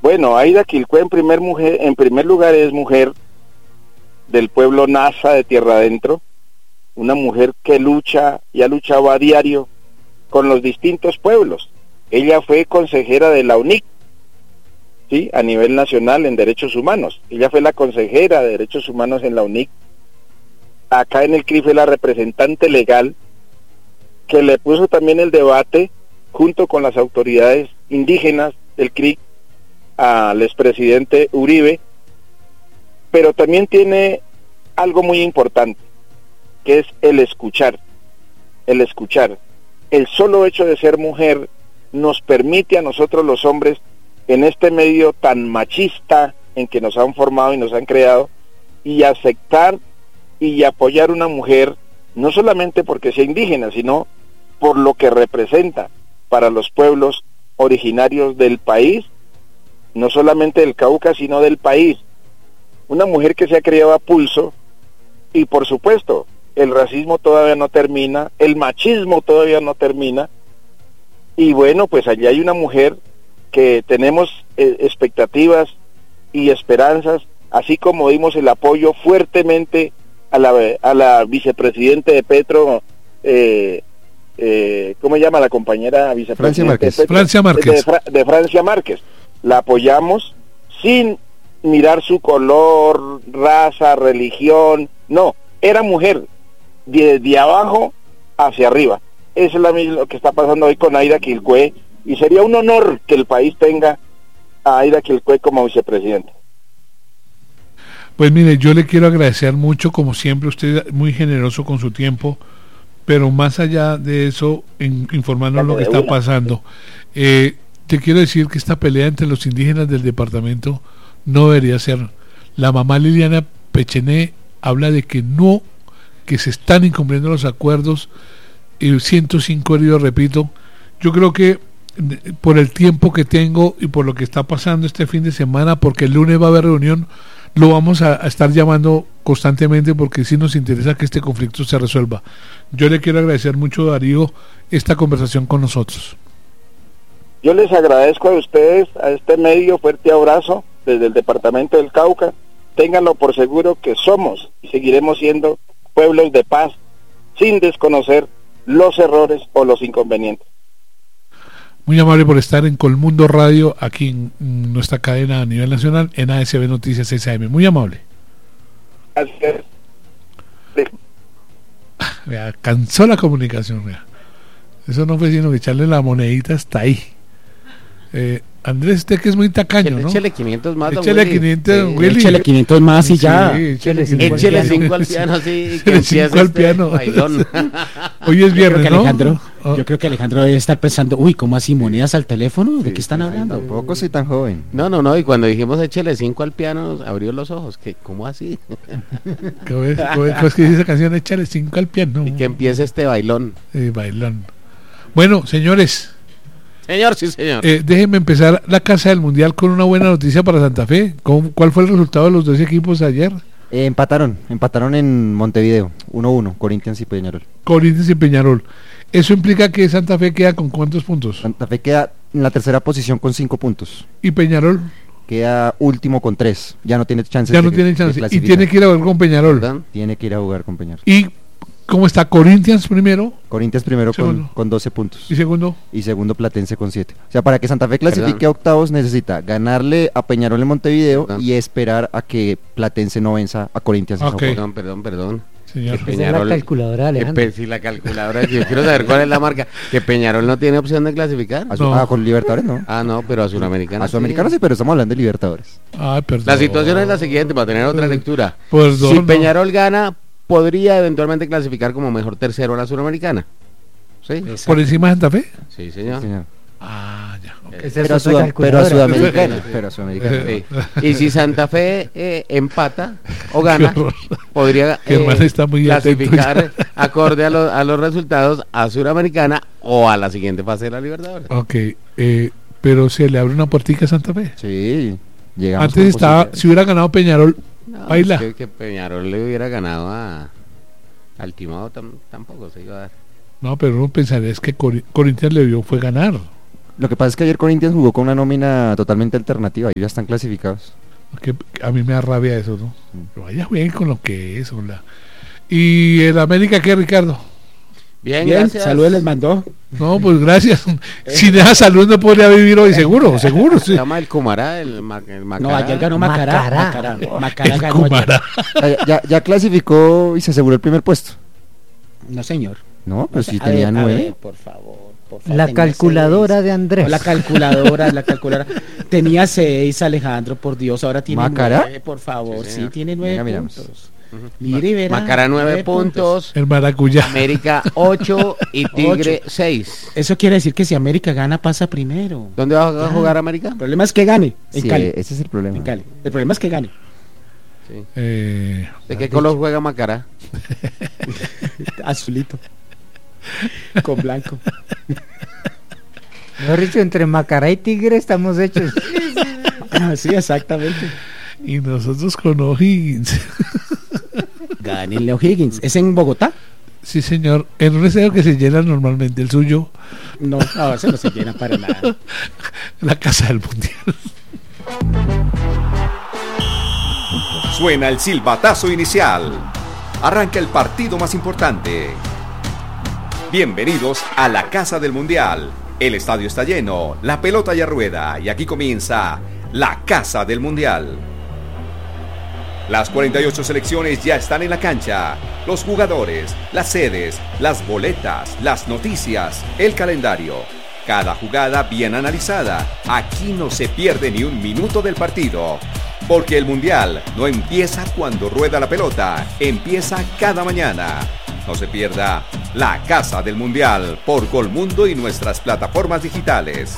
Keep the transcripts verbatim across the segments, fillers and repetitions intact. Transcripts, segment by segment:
Bueno, Aida Quilcue en primer mujer, en primer lugar es mujer del pueblo Nasa de Tierra Adentro, una mujer que lucha y ha luchado a diario con los distintos pueblos. Ella fue consejera de la U N I C, ¿sí?, a nivel nacional en derechos humanos. Ella fue la consejera de derechos humanos en la U N I C. Acá en el C R I fue la representante legal que le puso también el debate junto con las autoridades indígenas del C R I al expresidente Uribe, pero también tiene algo muy importante, que es el escuchar, el escuchar. El solo hecho de ser mujer nos permite a nosotros los hombres, en este medio tan machista en que nos han formado y nos han creado, y aceptar y apoyar una mujer, no solamente porque sea indígena, sino por lo que representa para los pueblos originarios del país, no solamente del Cauca, sino del país. Una mujer que se ha criado a pulso, y por supuesto, el racismo todavía no termina, el machismo todavía no termina, y bueno, pues allí hay una mujer que tenemos eh, expectativas y esperanzas, así como dimos el apoyo fuertemente a la, a la vicepresidente de Petro, eh, eh, ¿cómo se llama la compañera vicepresidenta? Francia Márquez. De Petro, Francia Márquez. De, Fra- de Francia Márquez. La apoyamos sin mirar su color, raza, religión, no, era mujer, de, de abajo hacia arriba. Eso es lo mismo que está pasando hoy con Aida Quilcue, y sería un honor que el país tenga a Aida Quilcue como vicepresidente. Pues mire, yo le quiero agradecer mucho, como siempre, usted es muy generoso con su tiempo, pero más allá de eso, en, informándonos lo que está pasando. Eh, te quiero decir que esta pelea entre los indígenas del departamento no debería ser. La mamá Liliana Pechené habla de que no, que se están incumpliendo los acuerdos, y ciento cinco heridos, repito. Yo creo que por el tiempo que tengo y por lo que está pasando este fin de semana, porque el lunes va a haber reunión, lo vamos a, a estar llamando constantemente, porque sí nos interesa que este conflicto se resuelva. Yo le quiero agradecer mucho, Darío, esta conversación con nosotros. Yo les agradezco a ustedes, a este medio, fuerte abrazo desde el departamento del Cauca. Ténganlo por seguro que somos y seguiremos siendo pueblos de paz, sin desconocer los errores o los inconvenientes. Muy amable por estar en Colmundo Radio, aquí en nuestra cadena a nivel nacional, en A S B Noticias S A M. Muy amable. Gracias. Vea, cansó la comunicación, vea. Eso no fue sino que echarle la monedita hasta ahí. Eh, Andrés, usted que es muy tacaño, ¿no? Échele quinientos más, don Échele Willy. quinientos, Sí. don Willy. Échele quinientos más y ya. Sí, échele cinco, Échele cinco al piano, sí, que Échele cinco empiece al este piano. bailón. Hoy es viernes, yo creo que ¿no? Alejandro, Oh. yo creo que Alejandro debe estar pensando, uy, ¿cómo así monedas al teléfono? ¿De Sí, qué están ay, hablando? Tampoco soy tan joven. No, no, no, y cuando dijimos échele cinco al piano, abrió los ojos, que ¿cómo así? ¿Cómo es, cómo es, cómo es que dice esa canción? Échale cinco al piano. Y que empiece este bailón. Eh, bailón. Bueno, señores, Señor, sí, señor. eh, déjenme empezar la Casa del Mundial con una buena noticia para Santa Fe. ¿Cómo, ¿Cuál fue el resultado de los dos equipos ayer? Eh, empataron, empataron en Montevideo, uno uno, Corinthians y Peñarol. Corinthians y Peñarol. Eso implica que Santa Fe queda con ¿cuántos puntos? Santa Fe queda en la tercera posición con cinco puntos. Y Peñarol Queda último con tres. Ya no tiene chance. ya de no que- tiene de chance. Y clasificar. tiene que ir a ver con Peñarol. ¿Verdad? Tiene que ir a jugar con Peñarol. ¿Y cómo está Corinthians primero? Corinthians primero con, Segundo. con doce puntos. Y segundo, Y segundo Platense con siete. O sea, para que Santa Fe clasifique Perdón. a octavos necesita ganarle a Peñarol en Montevideo Perdón. y esperar a que Platense no venza a Corinthians en Ok. Sao Paulo. Perdón, perdón, perdón. señor. Que Esa es la calculadora, que Alejandro. pe- sí, la calculadora. Yo quiero saber cuál es la marca. Que Peñarol no tiene opción de clasificar. A su- No. Ah, con Libertadores no. Ah, no, pero a Suramericana. A Sudamericano sí, pero estamos hablando de Libertadores. Ay, perdón. La situación es la siguiente, para tener otra lectura. Perdón, Si no. Peñarol gana, podría eventualmente clasificar como mejor tercero a la Suramericana. ¿Sí? ¿Por encima de Santa Fe? Sí, señor. Señor. Ah, ya. ok. Esa Pero, a es otra Sudam- pero a calculadora. Sudamericana. Pero a Sudamericana. Sí. Y si Santa Fe eh, empata o gana, Qué horror. podría Que hermano está muy clasificar atento. acorde a, lo- a los resultados a Suramericana o a la siguiente fase de la Libertadores. Ok, eh, pero se le abre una puertica a Santa Fe. Sí, llegamos Antes con estaba, posibilidades. si hubiera ganado Peñarol, No, baila. es que, que Peñarol le hubiera ganado a al Timado tam- tampoco se iba a dar. No, pero uno pensaría es que Cori- Corinthians le dio fue ganar. Lo que pasa es que ayer Corinthians jugó con una nómina totalmente alternativa y ya están clasificados. Que a mí me da rabia eso, ¿no? Pero vaya bien con lo que es, hola. ¿Y el América qué, Ricardo? Bien, Bien, gracias. saludos les mandó. No, pues gracias. Sin esa salud no podría vivir hoy, seguro, seguro. Se Sí. llama el Cumará, el, ma- el Macará. No, ayer ganó Macará. Macará. Macará, Macará El ganó Cumará. ayer. Ya, ya, ya clasificó y se aseguró el primer puesto. No, señor. No, pues O sea, si a tenía ver, a nueve. ver, por favor, por favor. La tenía calculadora seis. de Andrés. La calculadora, la calculadora. Tenía seis, Alejandro, por Dios, ahora tiene ¿Macará? nueve, por favor. Sí, Sí, señor. tiene nueve Venga, miramos. puntos. Mire y verá. Macará nueve puntos, El maracuyá. América ocho y Tigre seis. Eso quiere decir que si América gana, pasa primero. ¿Dónde va a jugar América? El problema es que gane. En Sí, Cali. ese es el problema. En Cali. El problema es que gane. Sí. Eh, ¿De qué color juega Macará? Azulito. Con blanco. Mejor dicho, entre Macará y Tigre estamos hechos. Ah, sí, exactamente. y nosotros con O'Higgins. Gane Leo Higgins. ¿Es en Bogotá? Sí, señor. En un estadio que se llena normalmente, el suyo, No, no, ese no se llena para nada. la Casa del Mundial. Suena el silbatazo inicial. Arranca el partido más importante. Bienvenidos a la Casa del Mundial. El estadio está lleno, la pelota ya rueda y aquí comienza la Casa del Mundial. Las cuarenta y ocho selecciones ya están en la cancha. Los jugadores, las sedes, las boletas, las noticias, el calendario. Cada jugada bien analizada. Aquí no se pierde ni un minuto del partido. Porque el Mundial no empieza cuando rueda la pelota, empieza cada mañana. No se pierda la Casa del Mundial por Colmundo y nuestras plataformas digitales.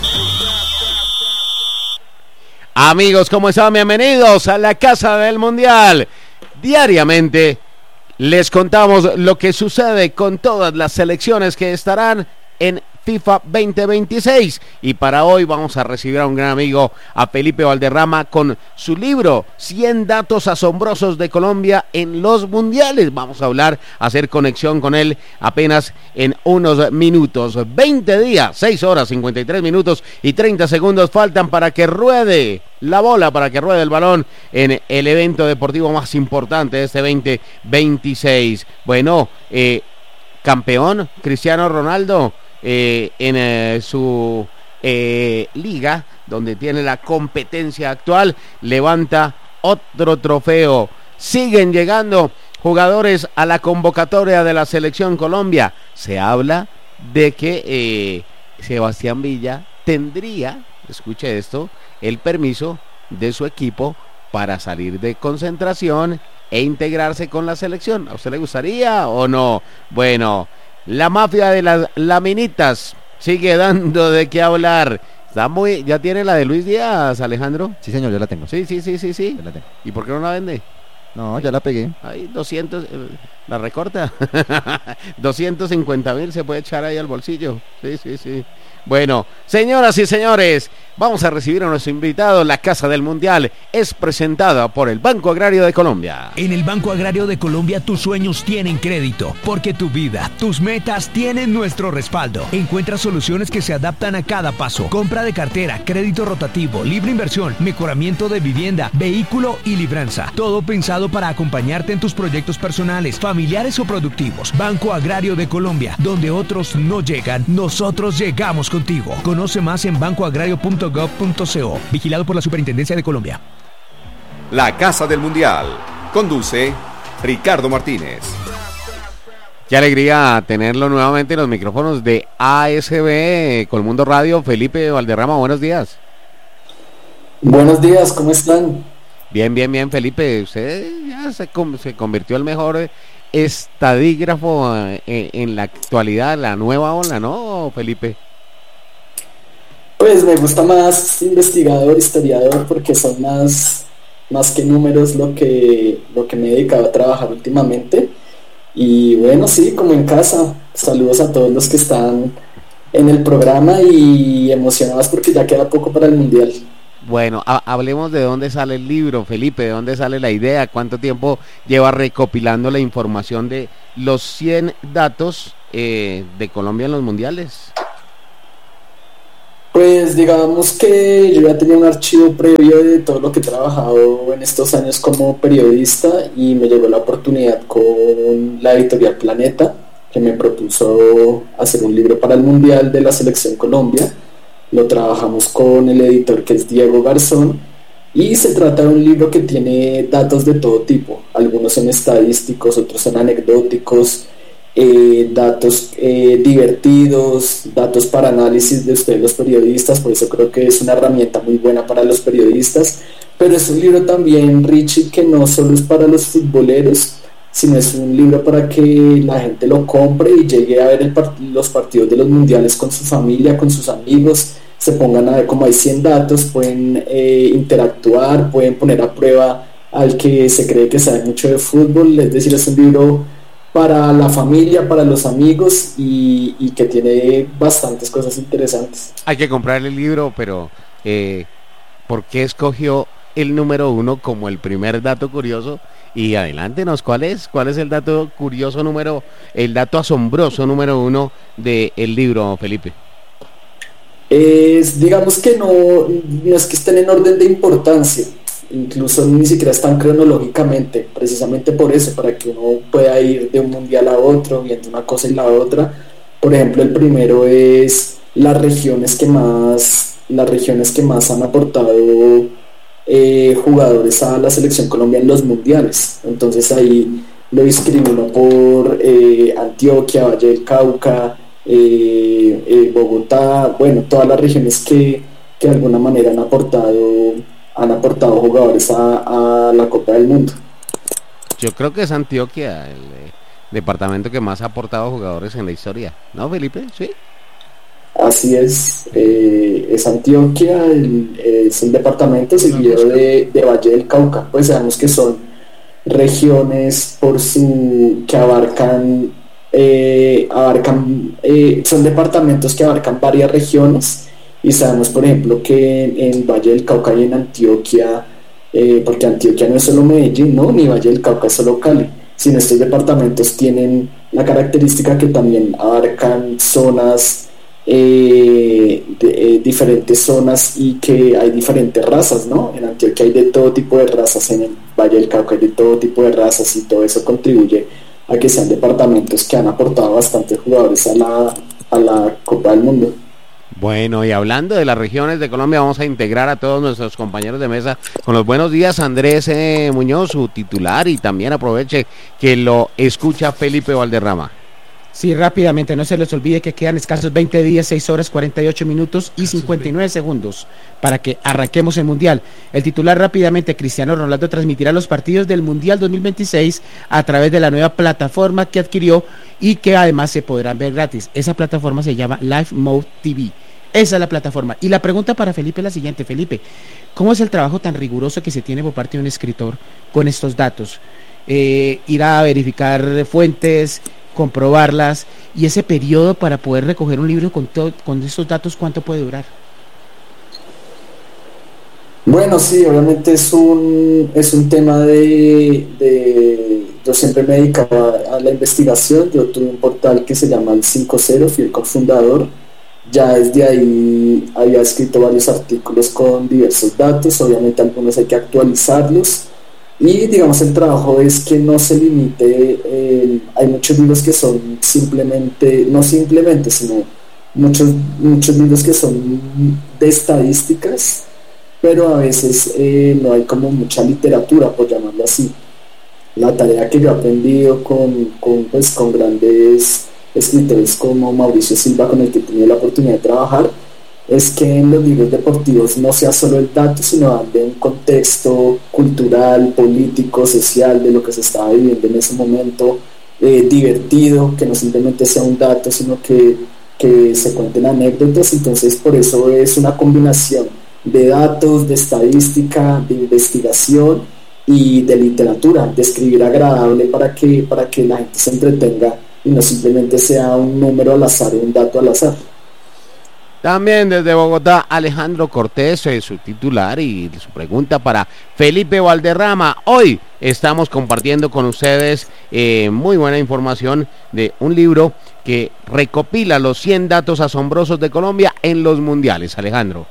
Amigos, ¿cómo están? Bienvenidos a la Casa del Mundial. Diariamente les contamos lo que sucede con todas las selecciones que estarán en FIFA veinte veintiséis. Y para hoy vamos a recibir a un gran amigo, a Felipe Valderrama, con su libro cien datos asombrosos de Colombia en los mundiales. Vamos a hablar, a hacer conexión con él apenas en unos minutos. veinte días, seis horas, cincuenta y tres minutos y treinta segundos faltan para que ruede la bola, para que ruede el balón en el evento deportivo más importante de este veinte veintiséis. Bueno, eh, campeón Cristiano Ronaldo eh, en eh, su eh, liga, donde tiene la competencia actual, levanta otro trofeo. Siguen llegando jugadores a la convocatoria de la Selección Colombia. Se habla de que eh, Sebastián Villa tendría, escuche esto, el permiso de su equipo para salir de concentración e integrarse con la selección. ¿A usted le gustaría o no? Bueno, la mafia de las laminitas sigue dando de qué hablar. Está muy, ¿ya tiene la de Luis Díaz, Alejandro? Sí, señor, ya la tengo. Sí, sí, sí, sí, sí. Ya la tengo. ¿Y por qué no la vende? No, ya la pegué. Ahí doscientos, eh, la recorta. doscientos cincuenta mil se puede echar ahí al bolsillo. Sí, sí, sí. Bueno, señoras y señores, vamos a recibir a nuestro invitado. La Casa del Mundial es presentada por el Banco Agrario de Colombia. En el Banco Agrario de Colombia tus sueños tienen crédito, porque tu vida, tus metas tienen nuestro respaldo. Encuentra soluciones que se adaptan a cada paso. Compra de cartera, crédito rotativo, libre inversión, mejoramiento de vivienda, vehículo y libranza. Todo pensado para acompañarte en tus proyectos personales, familiares o productivos. Banco Agrario de Colombia, donde otros no llegan, nosotros llegamos contigo. Conoce más en banco agrario punto gov punto co. Vigilado por la Superintendencia de Colombia. La Casa del Mundial. Conduce Ricardo Martínez. Qué alegría tenerlo nuevamente en los micrófonos de A S B Colmundo Radio. Felipe Valderrama, buenos días. Buenos días, ¿cómo están? Bien, bien, bien, Felipe. Usted ya se, com- se convirtió en el mejor estadígrafo eh, en la actualidad, la nueva ola, ¿no, Felipe? Pues me gusta más investigador, historiador, porque son más, más que números lo que, lo que me he dedicado a trabajar últimamente. Y bueno, sí, como en casa. Saludos a todos los que están en el programa y emocionados porque ya queda poco para el Mundial. Bueno, ha- hablemos de dónde sale el libro, Felipe, de dónde sale la idea, cuánto tiempo lleva recopilando la información de los cien datos eh, de Colombia en los mundiales. Pues digamos que yo ya tenía un archivo previo de todo lo que he trabajado en estos años como periodista y me llegó la oportunidad con la editorial Planeta, que me propuso hacer un libro para el Mundial de la Selección Colombia. Lo trabajamos con el editor, que es Diego Garzón, y se trata de un libro que tiene datos de todo tipo. Algunos son estadísticos, otros son anecdóticos, eh, datos eh, divertidos, datos para análisis de ustedes los periodistas. Por eso creo que es una herramienta muy buena para los periodistas, pero es un libro también, Richie, que no solo es para los futboleros, sino es un libro para que la gente lo compre y llegue a ver el part- los partidos de los mundiales con su familia, con sus amigos, se pongan a ver. Como hay cien datos, pueden eh, interactuar, pueden poner a prueba al que se cree que sabe mucho de fútbol. Es decir, es un libro para la familia, para los amigos, y, y que tiene bastantes cosas interesantes. Hay que comprar el libro, pero eh, ¿por qué escogió el número uno como el primer dato curioso? Y adelántenos, ¿cuál es? ¿Cuál es el dato curioso número, el dato asombroso número uno del libro, Felipe? Es, digamos que no, no es que estén en orden de importancia, incluso ni siquiera están cronológicamente, precisamente por eso, para que uno pueda ir de un mundial a otro, viendo una cosa y la otra. Por ejemplo, el primero es las regiones que más, las regiones que más han aportado Eh, jugadores a la selección Colombia en los mundiales. Entonces ahí lo discrimino por eh, Antioquia, Valle del Cauca, eh, eh, Bogotá, bueno, todas las regiones que, que de alguna manera han aportado han aportado jugadores a, a la Copa del Mundo. Yo creo que es Antioquia el eh, departamento que más ha aportado jugadores en la historia, ¿no, Felipe? Sí. Así es, eh, es Antioquia, el, es un departamento seguido de, de Valle del Cauca. Pues sabemos que son regiones por su que abarcan, eh, abarcan eh, son departamentos que abarcan varias regiones, y sabemos, por ejemplo, que en, en Valle del Cauca y en Antioquia, eh, porque Antioquia no es solo Medellín, no, ni Valle del Cauca es solo Cali, sino estos departamentos tienen la característica que también abarcan zonas, Eh, de, eh, diferentes zonas, y que hay diferentes razas, ¿no? En Antioquia hay de todo tipo de razas, en el Valle del Cauca hay de todo tipo de razas, y todo eso contribuye a que sean departamentos que han aportado bastantes jugadores a la, a la Copa del Mundo. Bueno, y hablando de las regiones de Colombia, vamos a integrar a todos nuestros compañeros de mesa con los buenos días. Andrés eh, Muñoz, su titular, y también aproveche que lo escucha Felipe Valderrama. Sí, rápidamente, no se les olvide que quedan escasos veinte días, seis horas, cuarenta y ocho minutos y cincuenta y nueve segundos para que arranquemos el Mundial. El titular rápidamente: Cristiano Ronaldo transmitirá los partidos del Mundial dos mil veintiséis a través de la nueva plataforma que adquirió y que además se podrán ver gratis. Esa plataforma se llama Live Mode T V. Esa es la plataforma. Y la pregunta para Felipe es la siguiente. Felipe, ¿cómo es el trabajo tan riguroso que se tiene por parte de un escritor con estos datos? Eh, ir a verificar fuentes, comprobarlas, y ese periodo para poder recoger un libro con, to- con estos datos, ¿cuánto puede durar? Bueno, sí, obviamente es un, es un tema de, de... Yo siempre me dedicaba a la investigación. Yo tuve un portal que se llama El cinco cero, fui el cofundador. Ya desde ahí había escrito varios artículos con diversos datos, obviamente algunos hay que actualizarlos. Y digamos, el trabajo es que no se limite, eh, hay muchos libros que son simplemente, no simplemente, sino muchos, muchos libros que son de estadísticas, pero a veces eh, no hay como mucha literatura, por llamarlo así. La tarea que yo he aprendido con, con, pues, con grandes escritores como Mauricio Silva, con el que he tenido la oportunidad de trabajar, es que en los libros deportivos no sea solo el dato, sino darle un contexto cultural, político, social de lo que se estaba viviendo en ese momento, eh, divertido, que no simplemente sea un dato, sino que, que se cuenten anécdotas. Entonces, por eso es una combinación de datos, de estadística, de investigación y de literatura, de escribir agradable para que, para que la gente se entretenga y no simplemente sea un número al azar, un dato al azar. También desde Bogotá, Alejandro Cortés, eh, su titular, y su pregunta para Felipe Valderrama. Hoy estamos compartiendo con ustedes eh, muy buena información de un libro que recopila los cien datos asombrosos de Colombia en los mundiales. Alejandro.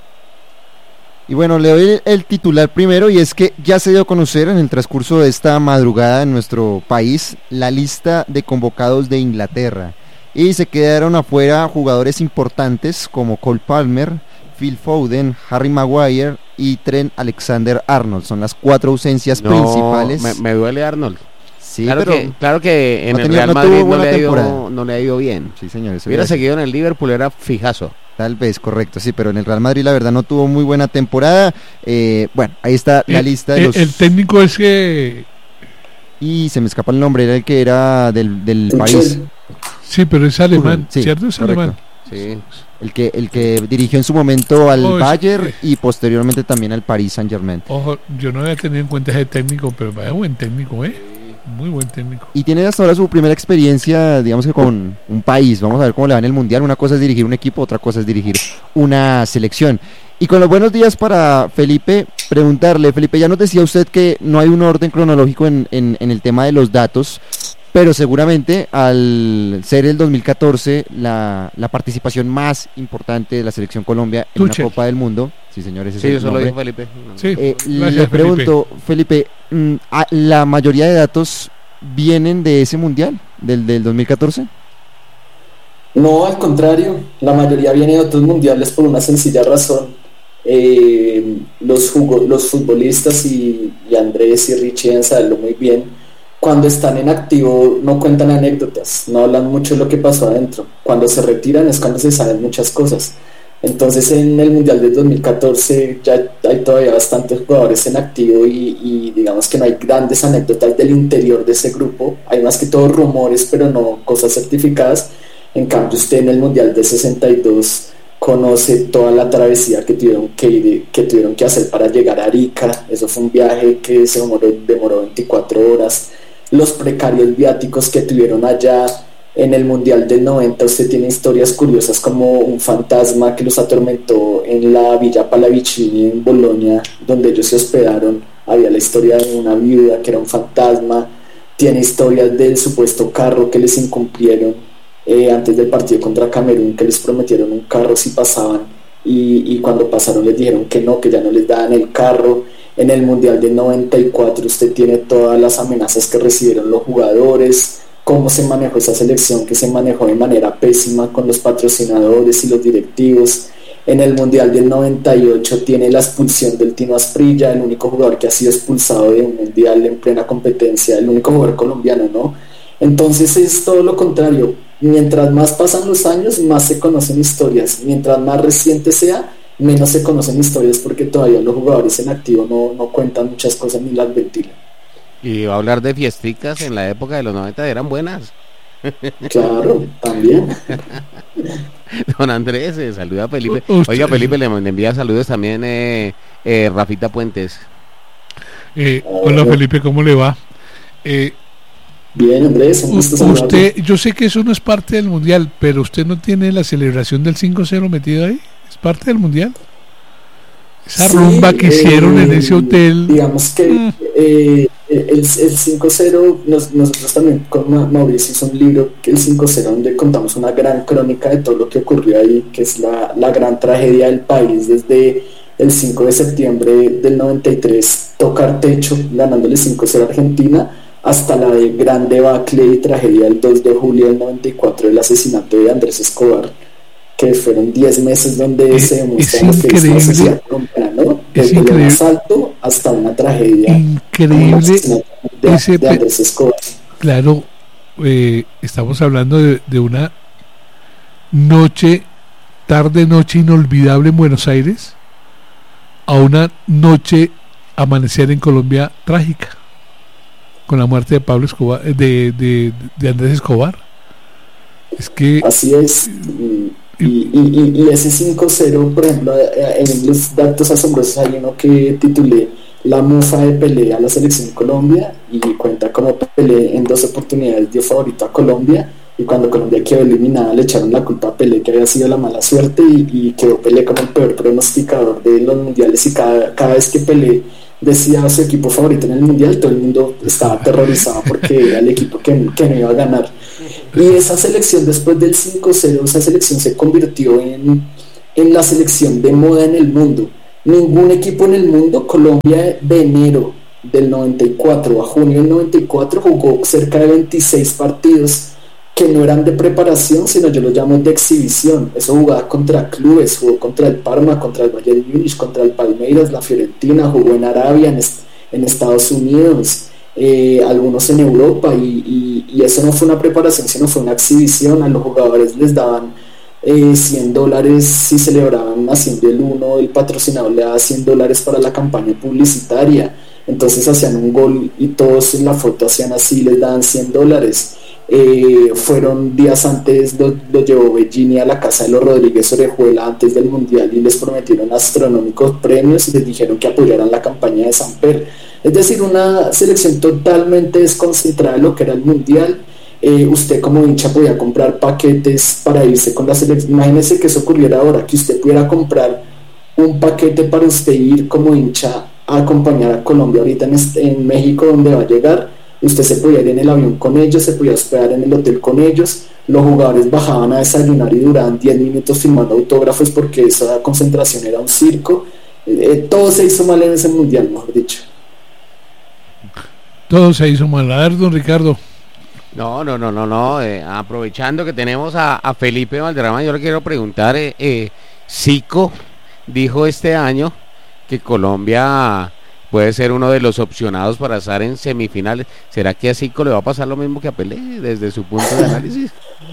Y bueno, le doy el titular primero, y es que ya se dio a conocer en el transcurso de esta madrugada en nuestro país la lista de convocados de Inglaterra, y se quedaron afuera jugadores importantes como Cole Palmer, Phil Foden, Harry Maguire y Trent Alexander-Arnold. Son las cuatro ausencias no, principales. Me, me duele Arnold. Sí, claro, pero que, claro que en no el tenía, Real no Madrid no le, ha ido, no le ha ido bien. Sí, señor. Hubiera seguido en el Liverpool, era fijazo. Tal vez, correcto, sí, pero en el Real Madrid la verdad no tuvo muy buena temporada. Eh, bueno, ahí está la el, lista de el, los... El técnico es que... Y se me escapa el nombre, era el que era del, del París. Sí, pero es alemán, sí, ¿cierto? Es correcto. alemán. Sí. El que, el que dirigió en su momento al oh, Bayern es... y posteriormente también al Paris Saint-Germain. Ojo, yo no había tenido en cuenta ese técnico, pero vaya buen técnico, ¿eh? Muy buen técnico. Y tiene hasta ahora su primera experiencia, digamos que con un país. Vamos a ver cómo le va en el Mundial. Una cosa es dirigir un equipo, otra cosa es dirigir una selección. Y con los buenos días para Felipe, preguntarle, Felipe, ya nos decía usted que no hay un orden cronológico en, en, en el tema de los datos, pero seguramente al ser el dos mil catorce la, la participación más importante de la selección Colombia en Tuchel. Una Copa del Mundo, sí señores, ese sí, es el eso lo nombre. dijo Felipe. Sí, eh, gracias, le pregunto, Felipe, Felipe ¿la mayoría de datos vienen de ese mundial, del, del dos mil catorce? No, al contrario, la mayoría viene de otros mundiales por una sencilla razón. Eh, los, jugo, los futbolistas y, y Andrés y Richie deben saberlo muy bien, cuando están en activo no cuentan anécdotas, no hablan mucho de lo que pasó adentro. Cuando se retiran es cuando se saben muchas cosas. Entonces en el Mundial del dos mil catorce ya hay todavía bastantes jugadores en activo y, y digamos que no hay grandes anécdotas del interior de ese grupo. Hay más que todo rumores, pero no cosas certificadas. En cambio usted en el Mundial del sesenta y dos conoce toda la travesía que tuvieron que, que tuvieron que hacer para llegar a Arica. Eso fue un viaje que se demoró, demoró veinticuatro horas. Los precarios viáticos que tuvieron allá. En el Mundial del noventa usted tiene historias curiosas como un fantasma que los atormentó en la Villa Pallavicini en Bolonia, donde ellos se hospedaron. Había la historia de una viuda que era un fantasma. Tiene historias del supuesto carro que les incumplieron eh, antes del partido contra Camerún, que les prometieron un carro si pasaban y, y cuando pasaron les dijeron que no, que ya no les daban el carro. En el Mundial del noventa y cuatro usted tiene todas las amenazas que recibieron los jugadores, cómo se manejó esa selección, que se manejó de manera pésima con los patrocinadores y los directivos. En el Mundial del noventa y ocho tiene la expulsión del Tino Asprilla, el único jugador que ha sido expulsado de un mundial en plena competencia, el único jugador colombiano, ¿no? Entonces es todo lo contrario. Mientras más pasan los años, más se conocen historias. Mientras más reciente sea, menos se conocen historias, porque todavía los jugadores en activo no, no cuentan muchas cosas ni las ventilan. Y va a hablar de fiesticas en la época de los noventa, eran buenas. Claro, también. Don Andrés, eh, saluda a Felipe. Usted... Oiga, Felipe, le envía saludos también eh, eh, Rafita Puentes. Eh, hola Felipe, ¿cómo le va? Eh, Bien, Andrés, un gusto usted, saludarlo. Yo sé que eso no es parte del mundial, pero usted no tiene la celebración del cinco cero metido ahí. ¿Es parte del mundial? Esa sí, rumba que eh, hicieron en ese hotel. Digamos que mm. eh, el, el cinco cero, nos, nosotros también con Mauricio hizo un libro, que el cinco cero, donde contamos una gran crónica de todo lo que ocurrió ahí, que es la, la gran tragedia del país desde el cinco de septiembre del noventa y tres, tocar techo, ganándole cinco cero a Argentina, hasta la de gran debacle y tragedia del dos de julio del noventa y cuatro, el asesinato de Andrés Escobar, que fueron diez meses donde es, se demuestra lo que es la sociedad colombiana, ¿no? Desde el asalto hasta una tragedia. Increíble de, ese de Andrés Escobar. Claro, eh, estamos hablando de, de una noche, tarde noche inolvidable en Buenos Aires, a una noche amanecer en Colombia trágica, con la muerte de Pablo Escobar, de, de, de Andrés Escobar. Es que así es. Y, y, y, y ese cinco cero, por ejemplo, en los datos asombrosos hay uno que titulé La mufa de Pelé a la selección Colombia, y cuenta como Pelé en dos oportunidades dio favorito a Colombia, y cuando Colombia quedó eliminada le echaron la culpa a Pelé, que había sido la mala suerte, y, y quedó Pelé como el peor pronosticador de los mundiales, y cada, cada vez que Pelé decía a su equipo favorito en el mundial, todo el mundo estaba aterrorizado porque era el equipo que, que no iba a ganar. Y esa selección, después del cinco cero, esa selección se convirtió en, en la selección de moda en el mundo. Ningún equipo en el mundo, Colombia de enero del noventa y cuatro a junio del noventa y cuatro jugó cerca de veintiséis partidos que no eran de preparación, sino yo los llamo de exhibición. Eso jugaba contra clubes, jugó contra el Parma, contra el Bayern Múnich, contra el Palmeiras, la Fiorentina, jugó en Arabia, en, est- en Estados Unidos, eh, algunos en Europa, y, y, y eso no fue una preparación, sino fue una exhibición. A los jugadores les daban eh, cien dólares si celebraban haciendo el uno, el patrocinador le daba cien dólares para la campaña publicitaria. Entonces hacían un gol y todos en la foto hacían así, les daban cien dólares. Eh, fueron días antes, lo, lo llevó Bellini a la casa de los Rodríguez Orejuela antes del Mundial y les prometieron astronómicos premios y les dijeron que apoyaran la campaña de Samper. Es decir, una selección totalmente desconcentrada de lo que era el Mundial. Eh, usted como hincha podía comprar paquetes para irse con la selección. Imagínese que eso ocurriera ahora, que usted pudiera comprar un paquete para usted ir como hincha a acompañar a Colombia ahorita en, este, en México, donde va a llegar. Usted se podía ir en el avión con ellos, se podía hospedar en el hotel con ellos, los jugadores bajaban a desayunar y duraban diez minutos firmando autógrafos porque esa concentración era un circo. Eh, todo se hizo mal en ese mundial, mejor dicho. Todo se hizo mal. A ver, don Ricardo. No, no, no, no, no. Eh, aprovechando que tenemos a, a Felipe Valderrama, yo le quiero preguntar, eh, eh, Zico dijo este año que Colombia puede ser uno de los opcionados para estar en semifinales. ¿Será que a Zico le va a pasar lo mismo que a Pelé desde su punto de análisis?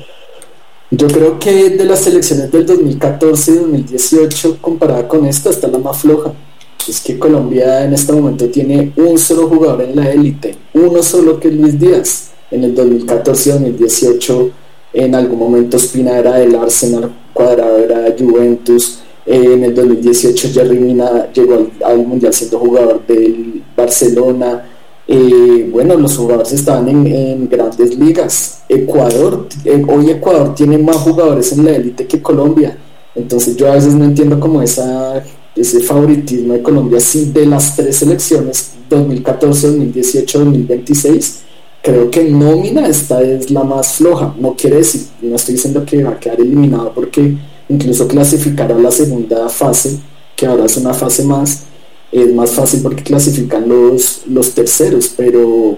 Yo creo que de las selecciones del dos mil catorce y dos mil dieciocho, comparada con esta, está la más floja. Es que Colombia en este momento tiene un solo jugador en la élite, uno solo, que es Luis Díaz. En el dos mil catorce y dos mil dieciocho en algún momento Ospina era del Arsenal, Cuadrado era de Juventus. Eh, en el dos mil dieciocho Jerry Mina llegó al, al Mundial siendo jugador del Barcelona. Eh, bueno, los jugadores estaban en, en grandes ligas. Ecuador, eh, hoy Ecuador tiene más jugadores en la élite que Colombia. Entonces yo a veces no entiendo como esa, ese favoritismo de Colombia. Sí, de las tres selecciones, dos mil catorce, dos mil dieciocho, dos mil veintiséis, creo que nómina esta es la más floja. No quiere decir, no estoy diciendo que va a quedar eliminado, porque incluso clasificar a la segunda fase, que ahora es una fase más, es más fácil porque clasifican los, los terceros, pero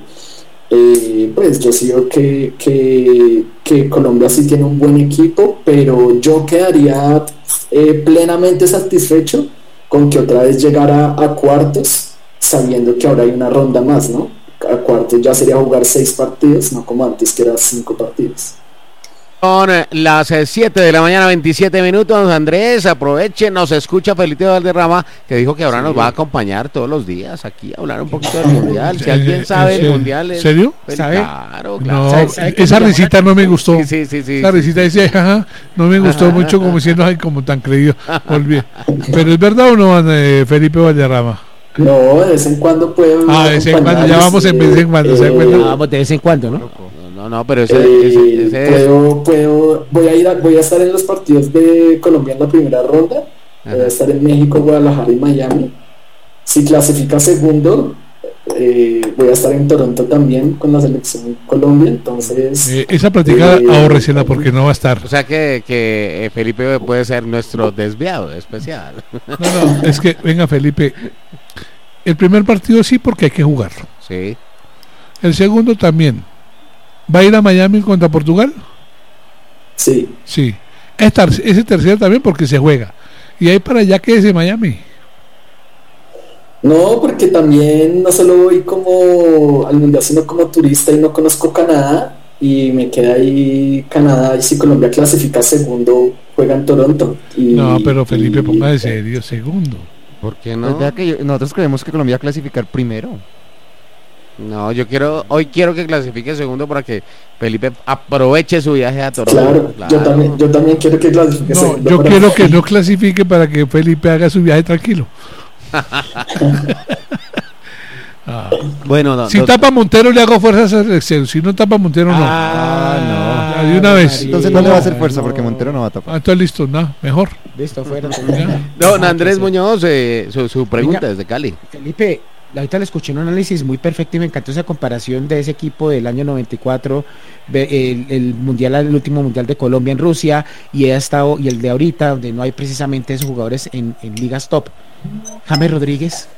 eh, pues yo sí veo que, que, que Colombia sí tiene un buen equipo, pero yo quedaría eh, plenamente satisfecho con que otra vez llegara a cuartos, sabiendo que ahora hay una ronda más, ¿no? A cuartos ya sería jugar seis partidos, no como antes que eran cinco partidos. Son las siete de la mañana, veintisiete minutos. Andrés, aproveche, nos escucha Felipe Valderrama, que dijo que ahora sí nos va a acompañar todos los días aquí a hablar un poquito del Mundial. Si alguien sabe el Mundial es... ¿Serio? ¿Sabe? Claro, claro. No, ¿Sabe, sabe esa risita no me gustó. Sí, sí, sí, sí, esa risita decía, ajá, no me gustó ajá, mucho, como diciendo, ay, como tan creído. Olvidé. Pero ¿es verdad o no, eh, Felipe Valderrama? No, de vez en cuando puedo. Ah, de vez en cuando, ya vamos en vez en cuando, eh, ¿se acuerdan? Vamos de vez en cuando, ¿no? No, no, pero ese, eh, ese, ese puedo, puedo, voy a ir a, voy a estar en los partidos de Colombia en la primera ronda. Ajá. Voy a estar en México, Guadalajara y Miami. Si clasifica segundo, eh, voy a estar en Toronto también con la selección Colombia. Entonces eh, esa plática eh, ahórresela porque no va a estar. O sea que, que Felipe puede ser nuestro desviado especial. No, no, es que venga Felipe. El primer partido sí, porque hay que jugarlo. Sí. El segundo también. ¿Va a ir a Miami contra Portugal? Sí. Sí. Esta, ese tercero también porque se juega. Y ahí para allá, ¿qué es de Miami? No, porque también no solo voy como al Mundial, sino como turista y no conozco Canadá. Y me queda ahí Canadá. Y si Colombia clasifica segundo, juega en Toronto. Y, no, pero Felipe, y, ponga de serio, segundo. ¿Por qué no? Pues que yo, nosotros creemos que Colombia va a clasificar primero. No, yo quiero, hoy quiero que clasifique segundo para que Felipe aproveche su viaje a Toronto. Claro, claro. Yo también, yo también quiero que clasifique no, segundo. Yo quiero que no clasifique para que Felipe haga su viaje tranquilo. ah. Bueno, no, si no, tapa Montero le hago fuerza a esa selección, si no tapa Montero no. Ah, no. De una vez. Entonces no le va a hacer fuerza porque Montero no va a tapar. Ah, entonces listo, no, mejor. Listo, fuera. Don Andrés Muñoz, eh, su, su pregunta Venga, desde Cali. Felipe, ahorita le escuché un análisis muy perfecto y me encantó esa comparación de ese equipo del año noventa y cuatro, el, el mundial, el último mundial de Colombia en Rusia, y he estado, y el de ahorita, donde no hay precisamente esos jugadores en, en ligas top. James Rodríguez.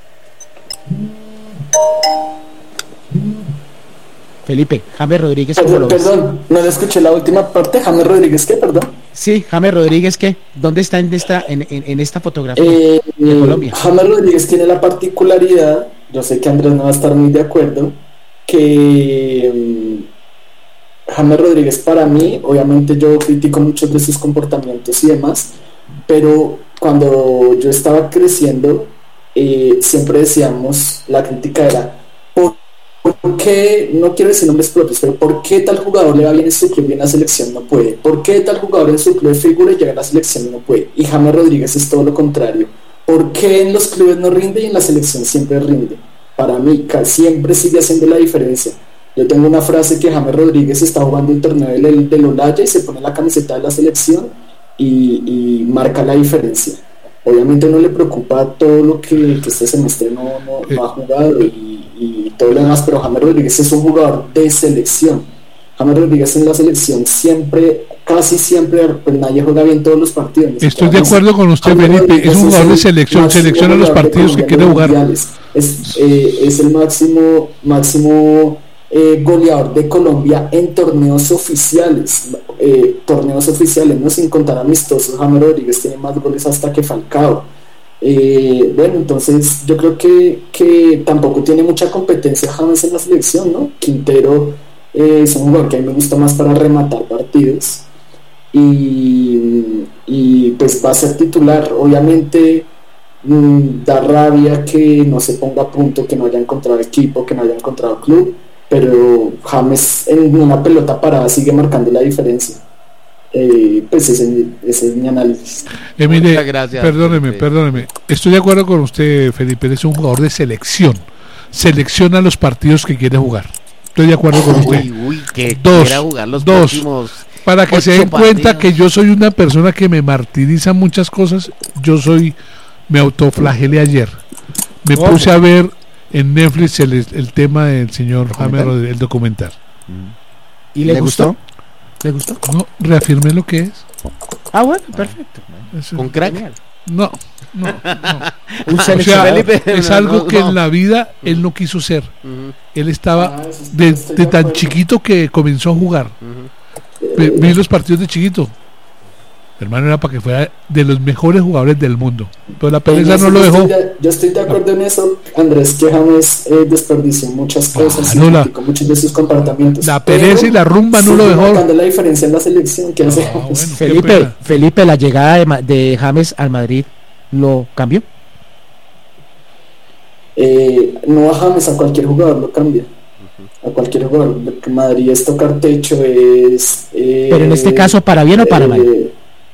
Felipe, James Rodríguez, ¿cómo Perdón, lo ves? perdón, no le escuché la última parte. James Rodríguez, ¿qué? Perdón. Sí, James Rodríguez, ¿qué? ¿Dónde está en esta, en, en, en esta fotografía Eh, de eh, Colombia? James Rodríguez tiene la particularidad, yo sé que Andrés no va a estar muy de acuerdo, que um, James Rodríguez para mí, obviamente yo critico muchos de sus comportamientos y demás, pero cuando yo estaba creciendo, eh, siempre decíamos, la crítica era, ¿por ¿por qué, no quiero decir nombres propios, pero por qué tal jugador le va bien en su club y en la selección no puede? ¿Por qué tal jugador en su club es figura y llega a la selección y no puede? Y James Rodríguez es todo lo contrario. ¿Por qué en los clubes no rinde y en la selección siempre rinde? Para mí, siempre sigue haciendo la diferencia. Yo tengo una frase que James Rodríguez está jugando el torneo del, del Olaya y se pone la camiseta de la selección y, y marca la diferencia. Obviamente no le preocupa todo lo que, que este semestre no, no, no ha jugado y, y todo lo demás, pero James Rodríguez es un jugador de selección. James Rodríguez en la selección siempre, casi siempre, pues nadie juega bien todos los partidos. Estoy de acuerdo con usted, Felipe, es un jugador de selección, selecciona los partidos que quiere jugar. Es, eh, es el máximo, máximo eh, goleador de Colombia en torneos oficiales, eh, torneos oficiales, no sin contar amistosos. James Rodríguez tiene más goles hasta que Falcao. Eh, bueno, entonces yo creo que, que tampoco tiene mucha competencia James en la selección, ¿no? Quintero eh, es un jugador que a mí me gusta más para rematar partidos y, y pues va a ser titular. Obviamente mmm, da rabia que no se ponga a punto, que no haya encontrado equipo, que no haya encontrado club, pero James en una pelota parada sigue marcando la diferencia. Eh, pues ese, ese es mi análisis. Eh, mire, gracias, perdóneme, Felipe. perdóneme. Estoy de acuerdo con usted, Felipe. Es un jugador de selección. Selecciona los partidos que quiere jugar. Estoy de acuerdo con usted. Uy, uy, que dos, quiera jugar los dos. próximos Para que se den partidos. cuenta que yo soy una persona que me martiriza muchas cosas. Yo soy, me autoflagelé ayer. Me oh, puse a ver en Netflix el, el tema del señor James Rodríguez, el documental. ¿Y le, ¿Le gustó? gustó? ¿Le gustó? No, reafirmé lo que es. Ah, bueno, perfecto. Eso. ¿Con crack? No, no, no. Un o sea, Felipe, es algo no, no, que en la vida él no quiso ser. Uh-huh. Él estaba ah, de, de tan chiquito que comenzó a jugar. Uh-huh. Vi los partidos de chiquito. Hermano, era para que fuera de los mejores jugadores del mundo. Pero la pereza no lo dejó. De, yo estoy de acuerdo en eso, Andrés, que James eh, desperdició muchas cosas ah, no, y la, muchos de sus comportamientos. La pereza y la rumba no lo dejó. Marcando la diferencia en la selección que hace ah, bueno, Felipe, Felipe, la llegada de, de James al Madrid lo cambió. Eh, no a James, a cualquier jugador lo cambia. A cualquier jugador. Madrid es tocar techo, es. Eh, Pero en este caso, ¿para bien o para eh, mal?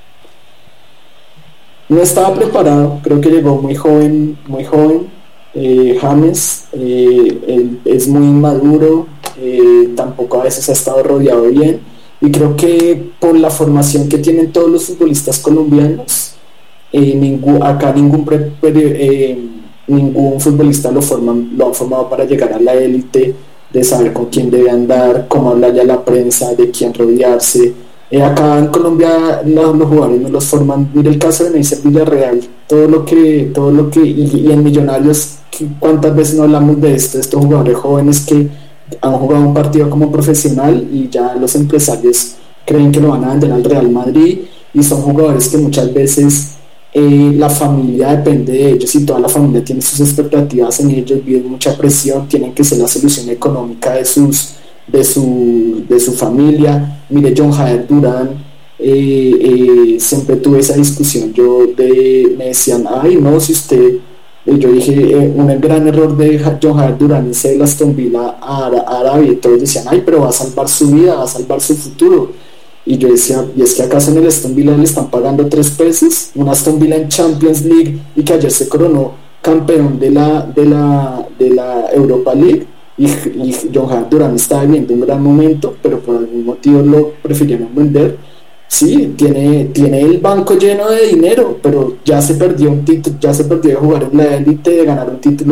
No estaba preparado, creo que llegó muy joven, muy joven. Eh, James eh, él es muy inmaduro, eh, tampoco a veces ha estado rodeado bien, y creo que por la formación que tienen todos los futbolistas colombianos, eh, ningún, acá ningún pre, pre, eh, ningún futbolista lo forman, lo han formado para llegar a la élite, de saber con quién debe andar, cómo habla ya la prensa, de quién rodearse. Eh, acá en Colombia los, los jugadores no los forman. Mira el caso de Neisser Villarreal, todo lo que, todo lo que, y, y en Millonarios, cuántas veces no hablamos de esto, estos jugadores jóvenes que han jugado un partido como profesional y ya los empresarios creen que lo van a vender al Real Madrid, y son jugadores que muchas veces eh, la familia depende de ellos y toda la familia tiene sus expectativas en ellos, viven mucha presión, tienen que ser la solución económica de sus de su de su familia. Mire, John Jader Durán, eh, eh, siempre tuve esa discusión, yo de, me decían, ay no, si usted, eh, yo dije, eh, un gran error de John Jader Durán es el Aston Villa a, a Arabia, y todos decían, ay, pero va a salvar su vida, va a salvar su futuro, y yo decía, y es que acaso en el Aston Villa le están pagando tres pesos, un Aston Villa en Champions League, y que ayer se coronó campeón de la, de la, de la Europa League, y, y John Jader Durán estaba viviendo un gran momento, pero por algún motivo lo prefirieron vender. Sí, tiene, tiene el banco lleno de dinero, pero ya se perdió un título, ya se perdió de jugar en la élite, de ganar un título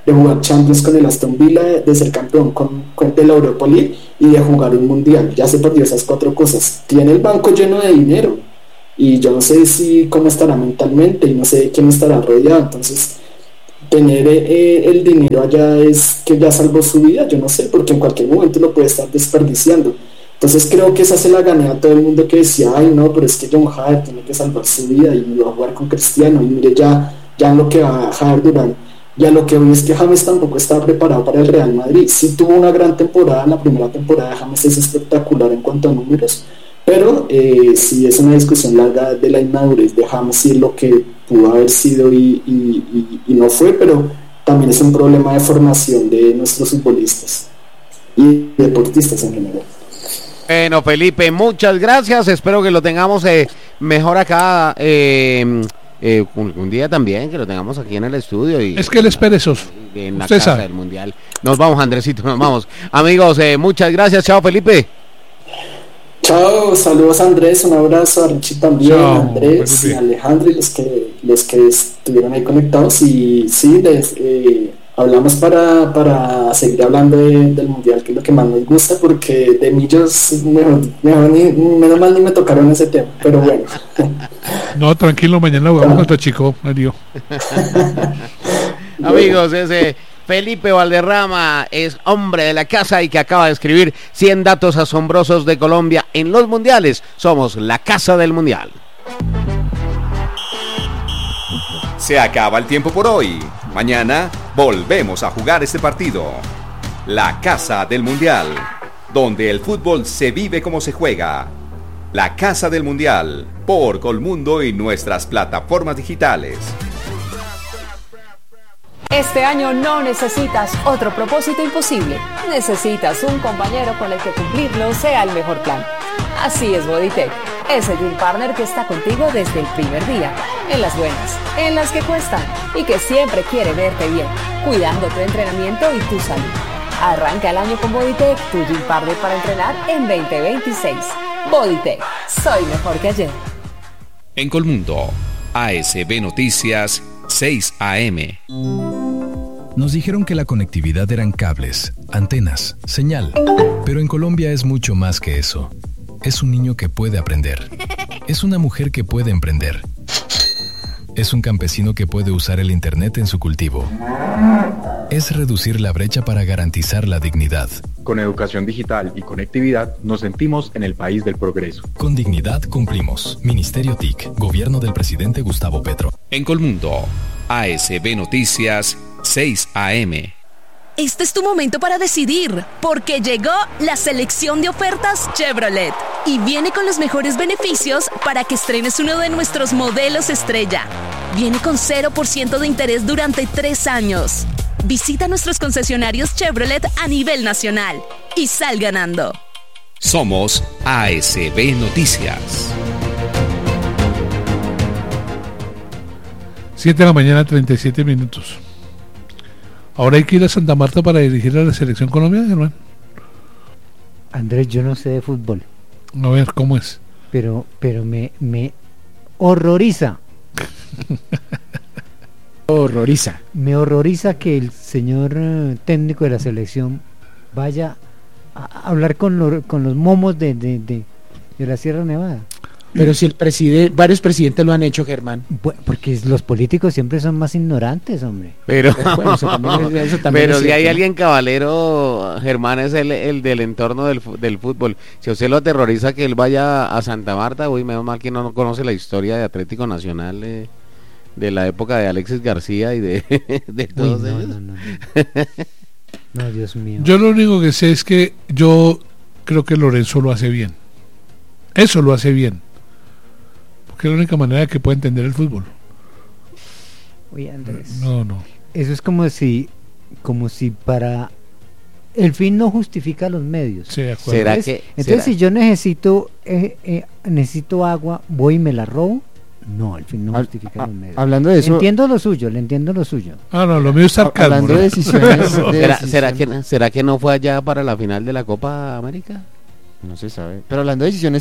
de jugar Champions con el Aston Villa, de, de ser campeón con, con de la Europa League y de jugar un Mundial. Ya se perdió esas cuatro cosas. Tiene el banco lleno de dinero y yo no sé si cómo estará mentalmente y no sé de quién estará rodeado. Entonces tener eh, el dinero allá es que ya salvó su vida, yo no sé, porque en cualquier momento lo puede estar desperdiciando. Entonces creo que esa se la gané a todo el mundo que decía, ay no, pero es que John Hader tiene que salvar su vida y va a jugar con Cristiano, y mire ya, ya en lo que va Hader Durán, ya lo que hoy es que James tampoco estaba preparado para el Real Madrid. Sí tuvo una gran temporada, la primera temporada de James es espectacular en cuanto a números, pero eh, sí es una discusión larga de la inmadurez de James y lo que pudo haber sido y, y, y, y no fue, pero también es un problema de formación de nuestros futbolistas y deportistas en general. Bueno, Felipe, muchas gracias. Espero que lo tengamos eh, mejor acá eh, eh, un, un día también, que lo tengamos aquí en el estudio. Y, es que él es perezoso. En la Usted casa sabe. del Mundial. Nos vamos, Andresito, nos vamos. Amigos, eh, muchas gracias. Chao, Felipe. Chao, saludos a Andrés, un abrazo a Richie también, Chao, a Andrés Felipe. y a Alejandro y los que, los que estuvieron ahí conectados. Y sí, les, eh, hablamos para, para seguir hablando de, del Mundial, que es lo que más nos gusta, porque de millos, mejor, mejor ni, menos mal ni me tocaron ese tema, pero bueno. No, tranquilo, mañana jugamos contra Chico, Mario. Amigos, ese Felipe Valderrama es hombre de la casa y que acaba de escribir cien datos asombrosos de Colombia en los mundiales. Somos la casa del mundial. Se acaba el tiempo por hoy. Mañana volvemos a jugar este partido. La Casa del Mundial, donde el fútbol se vive como se juega. La Casa del Mundial, por Colmundo y nuestras plataformas digitales. Este año no necesitas otro propósito imposible. Necesitas un compañero con el que cumplirlo sea el mejor plan. Así es Bodytech, ese gym partner que está contigo desde el primer día, en las buenas, en las que cuestan y que siempre quiere verte bien, cuidando tu entrenamiento y tu salud. Arranca el año con Bodytech, tu gym partner para entrenar en veinte veintiséis. Bodytech, soy mejor que ayer. En Colmundo, A S B Noticias, seis A M. Nos dijeron que la conectividad eran cables, antenas, señal. Pero en Colombia es mucho más que eso. Es un niño que puede aprender. Es una mujer que puede emprender. Es un campesino que puede usar el internet en su cultivo. Es reducir la brecha para garantizar la dignidad. Con educación digital y conectividad nos sentimos en el país del progreso. Con dignidad cumplimos. Ministerio T I C, Gobierno del Presidente Gustavo Petro. En Colmundo, A S B Noticias, seis A M. Este es tu momento para decidir, porque llegó la selección de ofertas Chevrolet y viene con los mejores beneficios para que estrenes uno de nuestros modelos estrella. Viene con cero por ciento de interés durante tres años. Visita nuestros concesionarios Chevrolet a nivel nacional y sal ganando. Somos A S B Noticias. siete de la mañana, treinta y siete minutos. Ahora hay que ir a Santa Marta para dirigir a la selección Colombia, hermano. Andrés, yo no sé de fútbol. A ver, ¿cómo es? Pero, pero me, me horroriza. horroriza. Me horroriza que el señor eh, técnico de la selección vaya a hablar con, lo, con los momos de, de, de, de la Sierra Nevada. Pero si el presidente, varios presidentes lo han hecho, Germán. Bueno, porque los políticos siempre son más ignorantes, hombre. Pero, bueno, eso también, eso también pero es si hay cierto, alguien caballero, Germán es el, el del entorno del, del fútbol. Si a usted lo aterroriza que él vaya a Santa Marta, uy, menos mal que no conoce la historia de Atlético Nacional eh, de la época de Alexis García y de, de todos Uy, no, ellos. no, no, no. No, Dios mío. Yo lo único que sé es que yo creo que Lorenzo lo hace bien. Eso lo hace bien. Que es la única manera que puede entender el fútbol. Oye, Andrés, no, no. Eso es como si, como si para el fin no justifica los medios. Sí, de acuerdo. ¿Será Entonces, que, entonces será? si yo necesito eh, eh, necesito agua, voy y me la robo. No, el fin no justifica los medios. Hablando de eso, entiendo lo suyo, le entiendo lo suyo. Ah, no, lo mío es sarcasmo. Hablando ¿no? de decisiones, de ¿Será, decisiones, será que, ¿Será que no fue allá para la final de la Copa América? no se sabe. Pero hablando de decisiones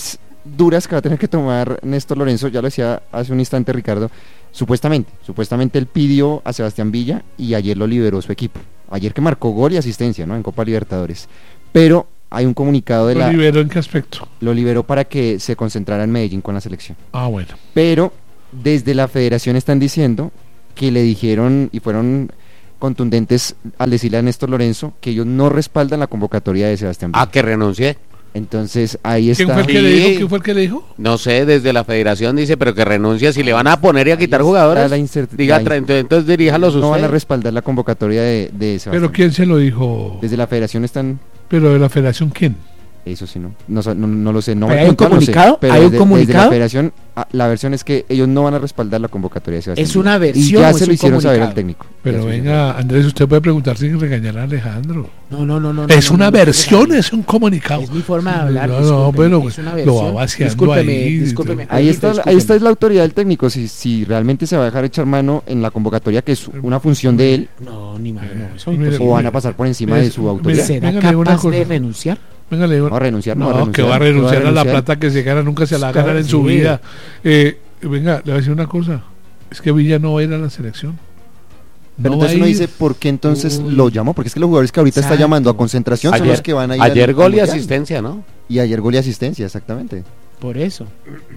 duras que va a tener que tomar Néstor Lorenzo, ya lo decía hace un instante Ricardo, supuestamente, supuestamente él pidió a Sebastián Villa y ayer lo liberó su equipo, ayer que marcó gol y asistencia, ¿no?, en Copa Libertadores, pero hay un comunicado de ¿Lo la... ¿Lo liberó en qué aspecto? Lo liberó para que se concentrara en Medellín con la selección. Ah, bueno. Pero desde la federación están diciendo que le dijeron y fueron contundentes al decirle a Néstor Lorenzo que ellos no respaldan la convocatoria de Sebastián Villa. Ah, que renuncie. Entonces ahí está. ¿Quién fue el que le dijo? ¿Quién fue el que le dijo? No sé, desde la federación dice, pero que renuncia. Si le van a poner y a quitar jugadores, la insert- diga, la entonces, entonces diríjalos usted. No van a respaldar la convocatoria de, de Sebastián. ¿Pero quién se lo dijo? Desde la federación están... ¿Pero de la federación quién? Eso sí, no, no, no, no lo sé. No ¿Hay un comunicado? No sé, pero ¿Hay un desde, comunicado? desde la federación, ah, la versión es que ellos no van a respaldar la convocatoria de Sebastián. ¿Es una versión y ya o se es lo un hicieron saber comunicado? al técnico. Pero Ya venga, Andrés, usted puede preguntar sin regañar a Alejandro. No, no, no, no. Es no, una no, no, versión, no, es un comunicado. Es mi forma de hablar. No, no, bueno, es una lo versión. va vaciando Discúlpeme, ahí. discúlpeme. Ahí está, Discúlpeme. ahí está es la autoridad del técnico, si, si realmente se va a dejar echar mano en la convocatoria que es una función de él. No, ni más, no, eso Mire, o van a pasar por encima de su autoridad. ¿Será Venga, le digo una capaz cosa. de renunciar? Venga, le digo. No, renunciar, no, No, renunciar, que va a que renunciar va a a la renunciar. plata que se gana, nunca se la va a Claro, ganar en su sí. vida. Eh, venga, le voy a decir una cosa. Es que Villa no va a ir a la selección. Pero No va entonces a uno ir. dice, ¿por qué entonces Uy. lo llamó? Porque es que los jugadores que ahorita está Exacto. llamando a concentración son los que van a ir ayer al- gol al y Mundial. asistencia, ¿no? Y ayer gol y asistencia, exactamente. Por eso.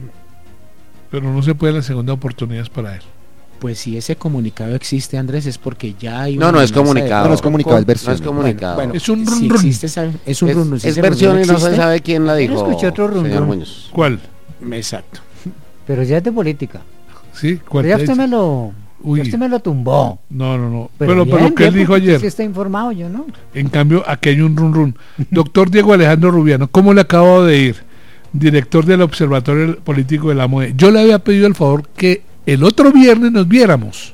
Pero no se puede la segunda oportunidad es para él. Pues si ese comunicado existe, Andrés, es porque ya hay No, una no es amenaza de- comunicado. No, no es comunicado, es versión. No es comunicado. Bueno, Es un si run, run. existe esa- es un es, run, run. Si es ese run, versión run y no se existe, sabe quién la Yo dijo. escuché otro run, señor run. Muñoz. ¿Cuál? Exacto. Pero ya es de política. ¿Sí? ¿Cuál? Pero ya usted me lo, Uy. ya usted me lo tumbó. No, no, no. Pero, Pero, pero bien, lo que él bien, dijo porque ayer. usted sí está informado, yo no. En cambio, aquí hay un run run. Doctor Diego Alejandro Rubiano, ¿cómo le acabo de ir? Director del Observatorio Político de la M O E. Yo le había pedido el favor que el otro viernes nos viéramos,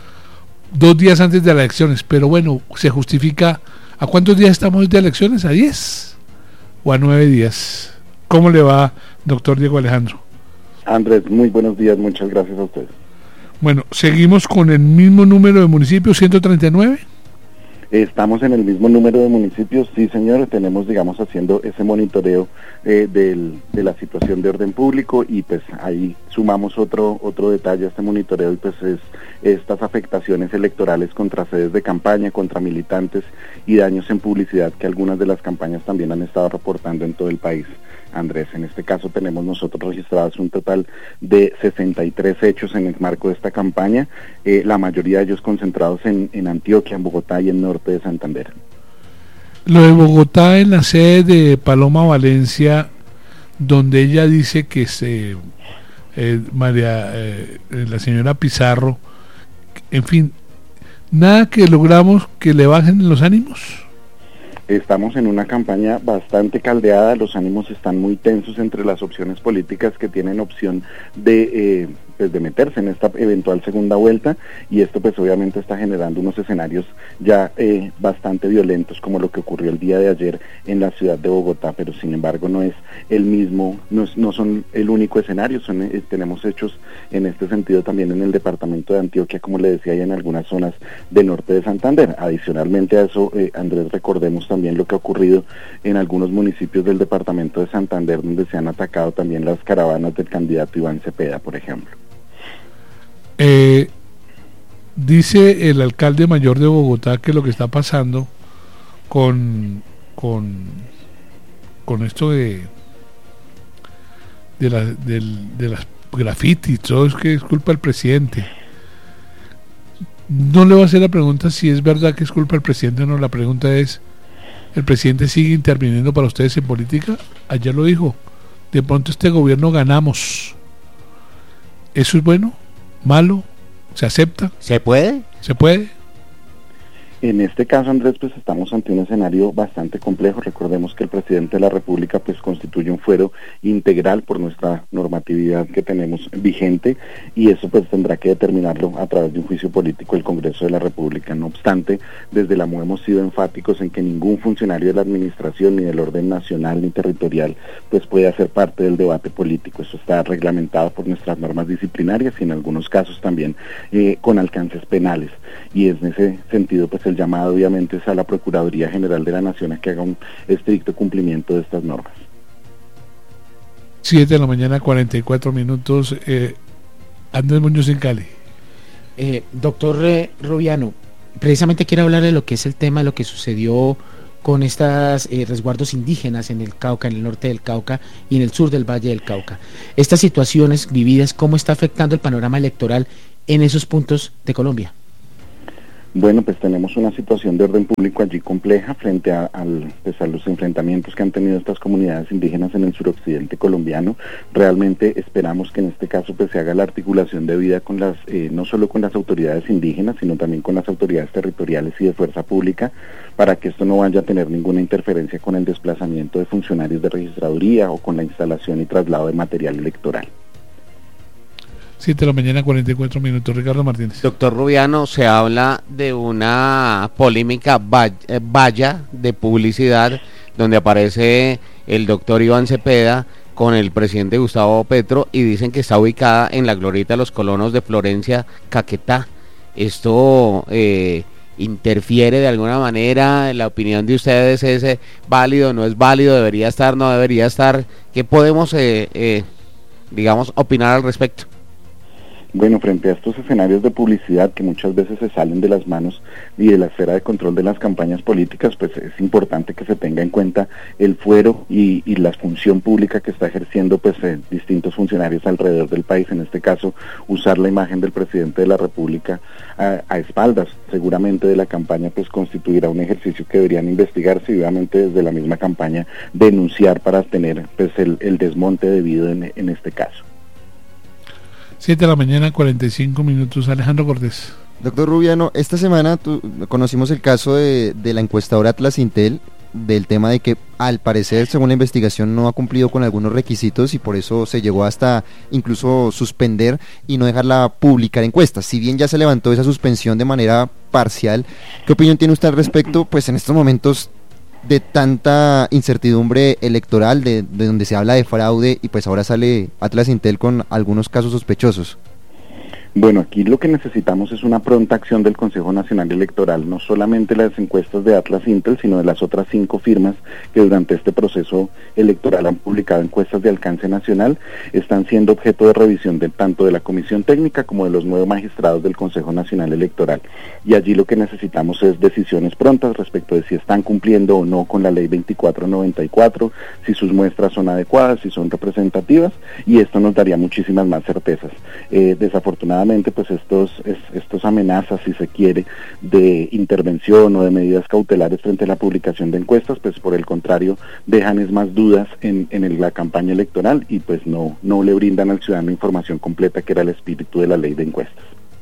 dos días antes de las elecciones, pero bueno, se justifica. ¿A cuántos días estamos de elecciones? ¿A diez? ¿O a nueve días? ¿Cómo le va, doctor Diego Alejandro? Andrés, muy buenos días, muchas gracias a ustedes. Bueno, seguimos con el mismo número de municipios, ciento treinta y nueve. Estamos en el mismo número de municipios, sí señor, tenemos digamos haciendo ese monitoreo eh, del, de la situación de orden público y pues ahí sumamos otro otro detalle a este monitoreo y pues es estas afectaciones electorales contra sedes de campaña, contra militantes y daños en publicidad que algunas de las campañas también han estado reportando en todo el país. Andrés, en este caso tenemos nosotros registrados un total de sesenta y tres hechos en el marco de esta campaña, eh, la mayoría de ellos concentrados en, en Antioquia, en Bogotá y en norte de Santander. Lo de Bogotá en la sede de Paloma Valencia, donde ella dice que se eh, María, eh, la señora Pizarro, en fin, nada que logramos que le bajen los ánimos. Estamos en una campaña bastante caldeada, los ánimos están muy tensos entre las opciones políticas que tienen opción de, eh, pues de meterse en esta eventual segunda vuelta y esto pues obviamente está generando unos escenarios ya eh, bastante violentos como lo que ocurrió el día de ayer en la ciudad de Bogotá, pero sin embargo no es el mismo, no, es, no son el único escenario, son, eh, tenemos hechos en este sentido también en el departamento de Antioquia, como le decía, y en algunas zonas del norte de Santander. Adicionalmente a eso, eh, Andrés, recordemos también lo que ha ocurrido en algunos municipios del departamento de Santander, donde se han atacado también las caravanas del candidato Iván Cepeda, por ejemplo. Eh, dice el alcalde mayor de Bogotá que lo que está pasando con con, con esto de de, la, del, de las grafitis, todo es que es culpa del presidente. No le voy a hacer la pregunta si es verdad que es culpa del presidente o no, la pregunta es, ¿el presidente sigue interviniendo para ustedes en política? Ayer lo dijo, de pronto este gobierno ganamos. ¿Eso es bueno? ¿Malo? ¿Se acepta? ¿Se puede? ¿Se puede? En este caso, Andrés, pues estamos ante un escenario bastante complejo. Recordemos que el presidente de la República pues constituye un fuero integral por nuestra normatividad que tenemos vigente y eso pues tendrá que determinarlo a través de un juicio político el Congreso de la República. No obstante, desde la M O E hemos sido enfáticos en que ningún funcionario de la administración ni del orden nacional ni territorial pues puede hacer parte del debate político. Eso está reglamentado por nuestras normas disciplinarias y en algunos casos también eh, con alcances penales. Y en ese sentido pues el llamado obviamente es a la Procuraduría General de la Nación a que haga un estricto cumplimiento de estas normas. siete de la mañana, cuarenta y cuatro minutos. Eh, Andrés Muñoz en Cali. Eh, doctor eh, Rubiano, precisamente quiero hablar de lo que es el tema, de lo que sucedió con estos eh, resguardos indígenas en el Cauca, en el norte del Cauca y en el sur del Valle del Cauca. Estas situaciones vividas, ¿cómo está afectando el panorama electoral en esos puntos de Colombia? Bueno, pues tenemos una situación de orden público allí compleja frente a, al, pues a los enfrentamientos que han tenido estas comunidades indígenas en el suroccidente colombiano. Realmente esperamos que en este caso pues se haga la articulación debida con las, eh, no solo con las autoridades indígenas, sino también con las autoridades territoriales y de fuerza pública, para que esto no vaya a tener ninguna interferencia con el desplazamiento de funcionarios de registraduría o con la instalación y traslado de material electoral. siete de la mañana, cuarenta y cuatro minutos. Ricardo Martínez. Doctor Rubiano, se habla de una polémica valla de publicidad donde aparece el doctor Iván Cepeda con el presidente Gustavo Petro y dicen que está ubicada en la glorieta de los colonos de Florencia, Caquetá. Esto eh, interfiere de alguna manera. ¿La opinión de ustedes es eh, válido, no es válido, debería estar, no debería estar? ¿Qué podemos, eh, eh, digamos, opinar al respecto? Bueno, frente a estos escenarios de publicidad que muchas veces se salen de las manos y de la esfera de control de las campañas políticas, pues es importante que se tenga en cuenta el fuero y, y la función pública que está ejerciendo pues eh, distintos funcionarios alrededor del país. En este caso, usar la imagen del presidente de la República a, a espaldas seguramente de la campaña, pues constituirá un ejercicio que deberían investigarse y obviamente desde la misma campaña denunciar para tener pues el, el desmonte debido en, en este caso. siete de la mañana, cuarenta y cinco minutos. Alejandro Cortés. Doctor Rubiano, esta semana tu, conocimos el caso de, de la encuestadora Atlas Intel, del tema de que al parecer, según la investigación, no ha cumplido con algunos requisitos y por eso se llegó hasta incluso suspender y no dejarla publicar encuestas. Si bien ya se levantó esa suspensión de manera parcial, ¿qué opinión tiene usted al respecto? Pues en estos momentos de tanta incertidumbre electoral, de, de donde se habla de fraude y pues ahora sale Atlas Intel con algunos casos sospechosos. Bueno, aquí lo que necesitamos es una pronta acción del Consejo Nacional Electoral, no solamente las encuestas de Atlas Intel, sino de las otras cinco firmas que durante este proceso electoral han publicado encuestas de alcance nacional, están siendo objeto de revisión de tanto de la Comisión Técnica como de los nuevos magistrados del Consejo Nacional Electoral. Y allí lo que necesitamos es decisiones prontas respecto de si están cumpliendo o no con la ley veinticuatro noventa y cuatro, si sus muestras son adecuadas, si son representativas, y esto nos daría muchísimas más certezas. Eh, desafortunadamente, pues estos es, estos amenazas, si se quiere, de intervención o de medidas cautelares frente a la publicación de encuestas, pues por el contrario dejan es más dudas en, en el, la campaña electoral y pues no, no le brindan al ciudadano información completa, que era el espíritu de la ley de encuestas.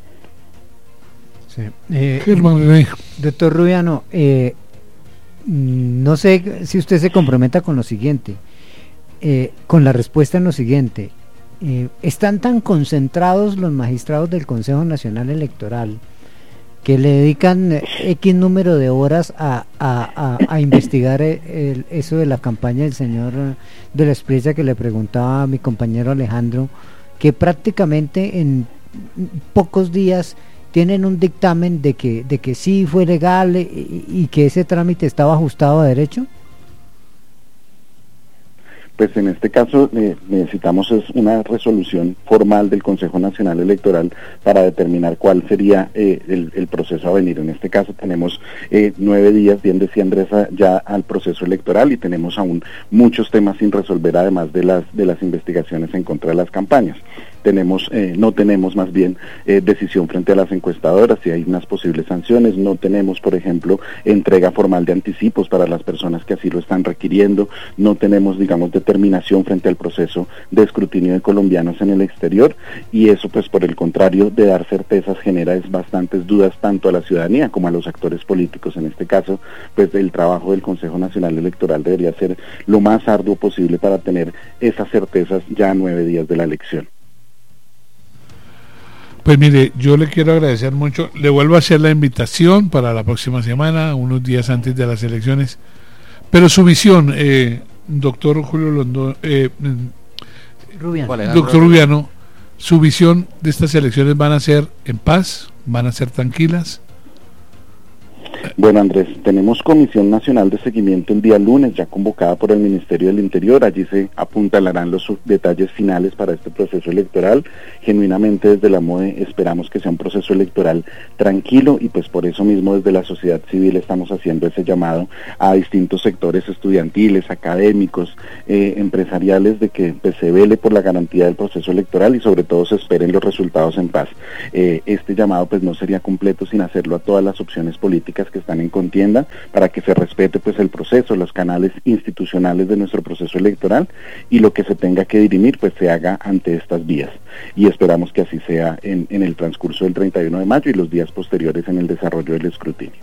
Sí. Eh, doctor Rubiano, eh, no sé si usted se comprometa con lo siguiente, eh, con la respuesta en lo siguiente. Eh, están tan concentrados los magistrados del Consejo Nacional Electoral que le dedican eh, X número de horas a, a, a, a investigar el, el, eso de la campaña del señor de la Espriella, que le preguntaba a mi compañero Alejandro, que prácticamente en pocos días tienen un dictamen de que, de que sí fue legal y, y que ese trámite estaba ajustado a derecho. Pues en este caso eh, necesitamos es una resolución formal del Consejo Nacional Electoral para determinar cuál sería eh, el, el proceso a venir. En este caso tenemos eh, nueve días, bien decía Andresa, ya al proceso electoral y tenemos aún muchos temas sin resolver, además de las de las investigaciones en contra de las campañas. Tenemos, eh, no tenemos más bien eh, decisión frente a las encuestadoras, si hay unas posibles sanciones, no tenemos, por ejemplo, entrega formal de anticipos para las personas que así lo están requiriendo, no tenemos, digamos, determinación frente al proceso de escrutinio de colombianos en el exterior, y eso, pues, por el contrario de dar certezas, genera es bastantes dudas tanto a la ciudadanía como a los actores políticos. En este caso, pues, el trabajo del Consejo Nacional Electoral debería ser lo más arduo posible para tener esas certezas ya a nueve días de la elección. Pues mire, yo le quiero agradecer mucho, le vuelvo a hacer la invitación para la próxima semana, unos días antes de las elecciones, pero su visión, eh, doctor Julio Londoño, eh, Rubiano. doctor Rubiano, su visión de estas elecciones, ¿van a ser en paz? ¿Van a ser tranquilas? Bueno, Andrés, tenemos Comisión Nacional de Seguimiento el día lunes, ya convocada por el Ministerio del Interior. Allí se apuntalarán los detalles finales para este proceso electoral. Genuinamente desde la MOE esperamos que sea un proceso electoral tranquilo y pues por eso mismo desde la sociedad civil estamos haciendo ese llamado a distintos sectores estudiantiles, académicos, eh, empresariales, de que pues, se vele por la garantía del proceso electoral y sobre todo se esperen los resultados en paz. Eh, este llamado pues no sería completo sin hacerlo a todas las opciones políticas que están en contienda para que se respete pues el proceso, los canales institucionales de nuestro proceso electoral y lo que se tenga que dirimir pues se haga ante estas vías y esperamos que así sea en, en el transcurso del treinta y uno de mayo y los días posteriores en el desarrollo del escrutinio.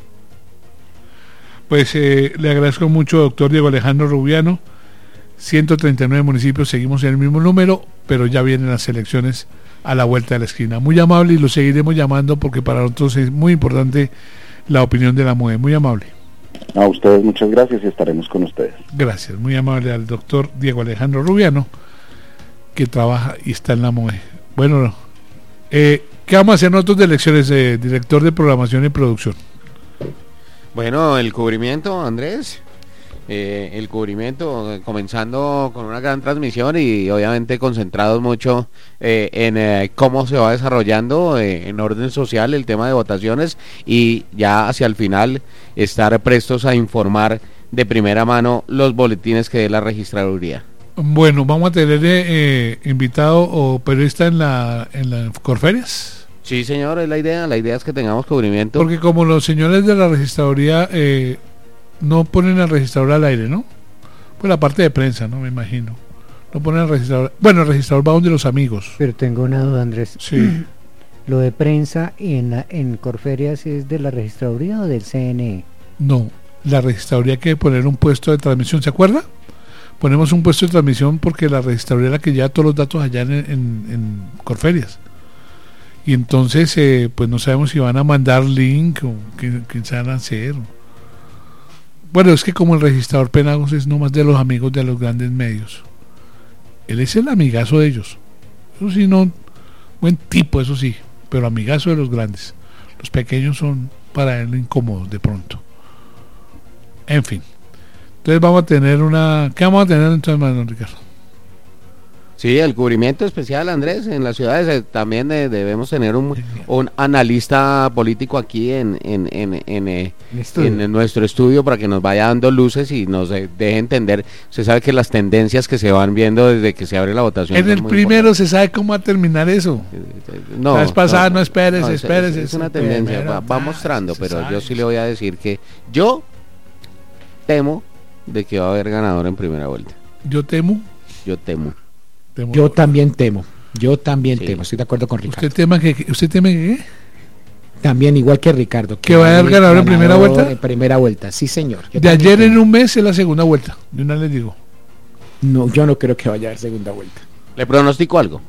Pues eh, le agradezco mucho, doctor Diego Alejandro Rubiano. ciento treinta y nueve municipios, seguimos en el mismo número, pero ya vienen las elecciones a la vuelta de la esquina. Muy amable y lo seguiremos llamando porque para nosotros es muy importante la opinión de la MOE. Muy amable. A ustedes muchas gracias y estaremos con ustedes. Gracias, muy amable al doctor Diego Alejandro Rubiano, que trabaja y está en la MOE. Bueno, eh, ¿qué vamos a hacer nosotros de elecciones, eh, director de programación y producción? Bueno, el cubrimiento, Andrés. Eh, el cubrimiento, eh, comenzando con una gran transmisión y obviamente concentrados mucho eh, en eh, cómo se va desarrollando eh, en orden social el tema de votaciones y ya hacia el final estar prestos a informar de primera mano los boletines que dé la registraduría. Bueno, vamos a tener eh, invitado o periodista en la en las Corferias. Sí, señor, es la idea. La idea es que tengamos cubrimiento. Porque como los señores de la registraduría eh, no ponen al registrador al aire, ¿no? Pues la parte de prensa, ¿no? Me imagino. No ponen al registrador. Bueno, el registrador va donde los amigos. Pero tengo una duda, Andrés. Sí. ¿Lo de prensa en, la, en Corferias es de la registraduría o del C N E? No, la registraduría hay que poner un puesto de transmisión, ¿se acuerda? Ponemos un puesto de transmisión porque la registraduría es la que lleva todos los datos allá en, en, en Corferias. Y entonces, eh, pues no sabemos si van a mandar link o qué, qué se van a hacer. Bueno, es que como el registrador Penagos es nomás de los amigos de los grandes medios. Él es el amigazo de ellos. Eso sí, no, buen tipo, eso sí, pero amigazo de los grandes. Los pequeños son para él incómodos de pronto. En fin. Entonces vamos a tener una... ¿Qué vamos a tener entonces, don Ricardo? Sí, el cubrimiento especial, Andrés, en las ciudades eh, también eh, debemos tener un, un analista político aquí en en, en, en, eh, en, en nuestro estudio para que nos vaya dando luces y nos eh, deje entender. Se sabe que las tendencias que se van viendo desde que se abre la votación. En el primero se sabe cómo va a terminar eso. No, la vez pasada, no, no espérese, no, espérese. Es, es una tendencia, primero, va, va mostrando, pero sabe. Yo sí le voy a decir que yo temo de que va a haber ganador en primera vuelta. Yo temo. Yo temo. Temo. Yo también temo. Yo también sí. temo. Estoy de acuerdo con Ricardo. ¿Usted tema que usted teme que qué? También igual que Ricardo. ¿Que va a haber ganador en primera vuelta? En primera vuelta, sí, señor. Yo de ayer temo. En un mes es la segunda vuelta. De una les digo. No, yo no creo que vaya a haber segunda vuelta. Le pronostico algo.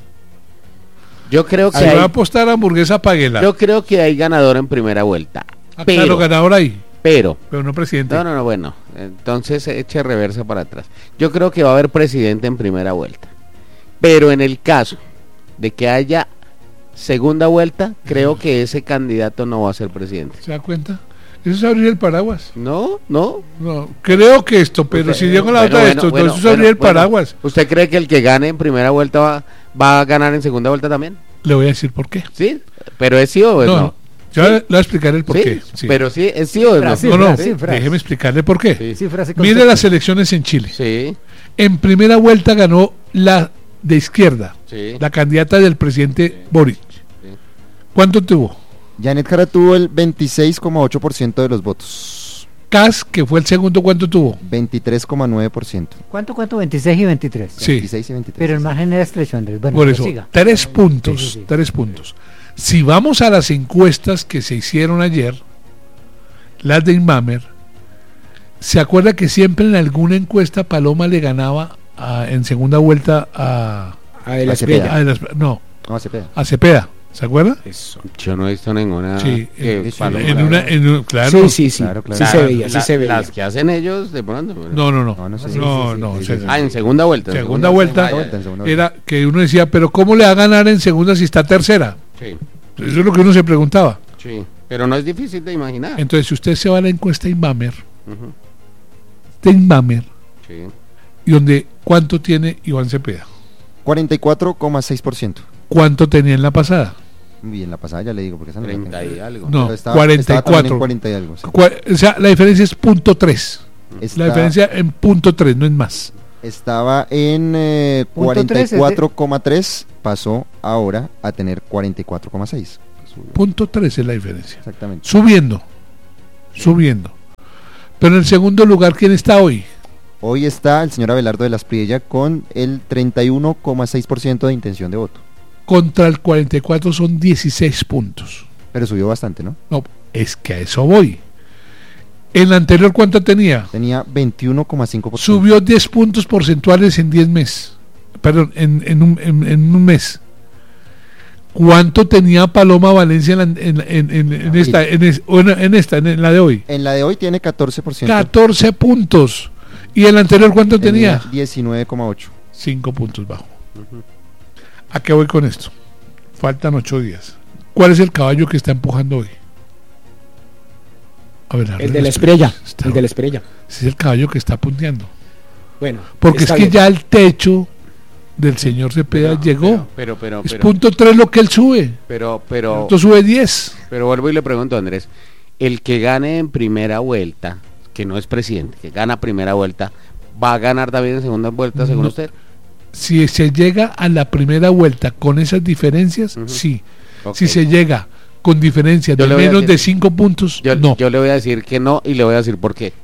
Yo creo que se hay, va a apostar a hamburguesa Paguela. Yo creo que hay ganador en primera vuelta. Ah, pero, claro, ganador ahí. Pero, pero no presidente. No, no, no, bueno. Entonces eche reversa para atrás. Yo creo que va a haber presidente en primera vuelta. Pero en el caso de que haya segunda vuelta, creo que ese candidato no va a ser presidente. ¿Se da cuenta? Eso es abrir el paraguas. No, no. No, creo que esto, pero usted, si digo la bueno, otra bueno, esto, bueno, entonces bueno, abrir el bueno, paraguas. ¿Usted cree que el que gane en primera vuelta va, va a ganar en segunda vuelta también? Le voy a decir por qué. ¿Sí? ¿Pero es sí o es no? no? Yo ¿sí? Le voy a explicar el por ¿Sí? qué. Sí. Pero sí, es sí o es no. Sí, no, no, sí, déjeme explicarle por qué. Sí. Sí, mire las elecciones en Chile. Sí. En primera vuelta ganó la de izquierda, sí. la candidata del presidente sí. Boric. Sí. ¿Cuánto tuvo? Janet Jara tuvo el veintiséis coma ocho por ciento de los votos. Kass, que fue el segundo, ¿cuánto tuvo? veintitrés coma nueve por ciento. ¿Cuánto, cuánto? veintiséis y veintitrés. Sí. veintiséis y veintitrés. Pero el margen era estrecho, Andrés. Bueno, por eso, siga. tres puntos, sí, sí, sí. tres puntos. Si vamos a las encuestas que se hicieron ayer, las de Inmamer, ¿se acuerda que siempre en alguna encuesta Paloma le ganaba a, en segunda vuelta a, a de la Cepeda? A de las, no, no, a Cepeda. A Cepeda. ¿Se acuerda? Eso. Yo no he visto ninguna. Sí, que en, en una, en, claro. Sí, sí, sí. Claro, claro. Sí se veía, sí se veía. Las que hacen ellos de pronto. Pero... No, no, no. No, no, no, sí, no, sí, sí, no sí, sí, sí, sí. Ah, en segunda vuelta. En segunda, segunda vuelta, vuelta en segunda era que uno decía, pero ¿cómo le va a ganar en segunda si está tercera? Sí. Eso es lo que uno se preguntaba. Sí. Pero no es difícil de imaginar. Entonces, si usted se va a la encuesta Inbamer, Uh-huh. de Inbamer, Sí. y donde, ¿cuánto tiene Iván Cepeda? cuarenta y cuatro coma seis por ciento. ¿Cuánto tenía en la pasada? Bien, la pasada ya le digo porque esa no la treinta tengo. y algo. No, Pero estaba- cuarenta y estaba también cuatro. en cuarenta y algo, sí. Cua- O sea, la diferencia es punto tres. Está- La diferencia en punto tres, no es más. Estaba en eh, Punto cuarenta y tres es de- cuatro coma tres, pasó ahora a tener cuarenta y cuatro coma seis. Punto tres es la diferencia. Exactamente. Subiendo, subiendo. Pero en el segundo lugar, ¿quién está hoy? Hoy está el señor Abelardo de las Priella con el treinta y uno coma seis por ciento de intención de voto. Contra el cuarenta y cuatro son dieciséis puntos. Pero subió bastante, ¿no? No, es que a eso voy. En la anterior, ¿cuánto tenía? Tenía veintiuno coma cinco por ciento. Subió diez puntos porcentuales en diez meses. Perdón, en, en, un, en, en un mes. ¿Cuánto tenía Paloma Valencia en, la- en, en, en, en esta, en, es- o en, en esta, en la de hoy? En la de hoy tiene catorce por ciento. catorce puntos. ¿Y en la anterior cuánto tenía? diecinueve coma ocho. cinco puntos bajo. ¿A qué voy con esto? Faltan ocho días. ¿Cuál es el caballo que está empujando hoy? A ver, El de la Espriella. El de la Espriella. Ese es el caballo que está punteando. Bueno. Porque es está que bien. ya el techo del señor Cepeda llegó. Pero, pero, es pero. punto tres lo que él sube. Pero, pero. Esto sube diez. Pero vuelvo y le pregunto, Andrés, el que gane en primera vuelta, que no es presidente, que gana primera vuelta, ¿va a ganar también en segunda vuelta, según No. usted? Si se llega a la primera vuelta con esas diferencias, sí. Ok. Si se llega con diferencias Yo de le voy a menos decir- de cinco puntos, Yo, no. yo le voy a decir que no y le voy a decir por qué.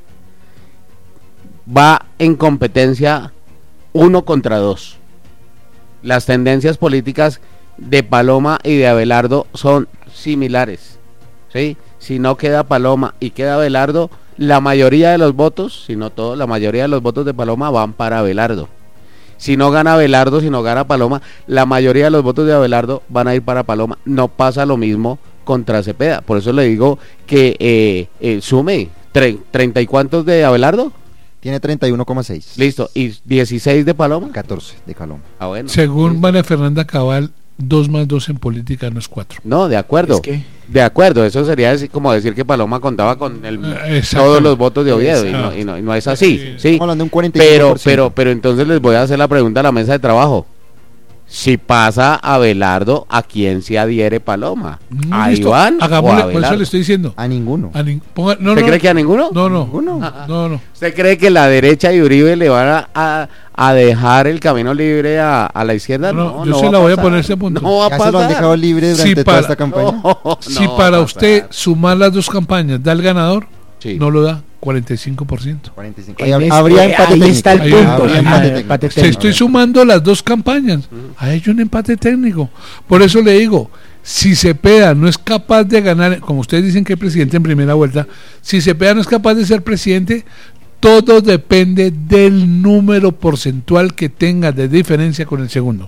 Va en competencia uno contra dos. Las tendencias políticas de Paloma y de Abelardo son similares, ¿sí? Si no queda Paloma y queda Abelardo, la mayoría de los votos, si no todo, la mayoría de los votos de Paloma van para Abelardo. Si no gana Abelardo, si no gana Paloma, la mayoría de los votos de Abelardo van a ir para Paloma. No pasa lo mismo contra Cepeda. Por eso le digo que eh, eh, sume tre- treinta y cuántos de Abelardo. Tiene treinta y uno coma seis. Listo. ¿Y dieciséis de Paloma? catorce de Paloma. Ah, bueno. Según María Fernanda Cabal, dos más dos en política no es cuatro. No, de acuerdo. Es que- De acuerdo, eso sería decir- como decir que Paloma contaba con el, Eh, exacto. todos los votos de Oviedo y no, Exacto. y no- y no es así, Sí. ¿sí? Estamos hablando de un cuarenta y cinco Pero, por ciento. pero, pero entonces les voy a hacer la pregunta a la mesa de trabajo. Si pasa Abelardo, ¿a quién se adhiere Paloma? Mm, ¿A listo. Iván o a Hagámosle, por eso Abelardo? le estoy diciendo. A ninguno. A nin- ponga- no, ¿Usted no, cree que a ninguno? No, no, Ninguno. no, no. ¿Usted cree que la derecha y Uribe le van a, a, a dejar el camino libre a, a la izquierda? No, No, yo no se va la voy a pasar. poner ese punto. No va a Ya se lo han pasar. dejado libre durante Sí, toda para- esta campaña. No, Si no para va a usted pasar. sumar las dos campañas da el ganador, Sí. no lo da, cuarenta y cinco por ciento. cuarenta y cinco. En Ahí este- habría empate ahí técnico. está el Ahí punto. habría Ah, empate empate técnico. Se técnico. estoy sumando las dos campañas. Hay un empate técnico. Por eso le digo, si Cepeda no es capaz de ganar, como ustedes dicen que es presidente en primera vuelta, si Cepeda no es capaz de ser presidente, todo depende del número porcentual que tenga de diferencia con el segundo.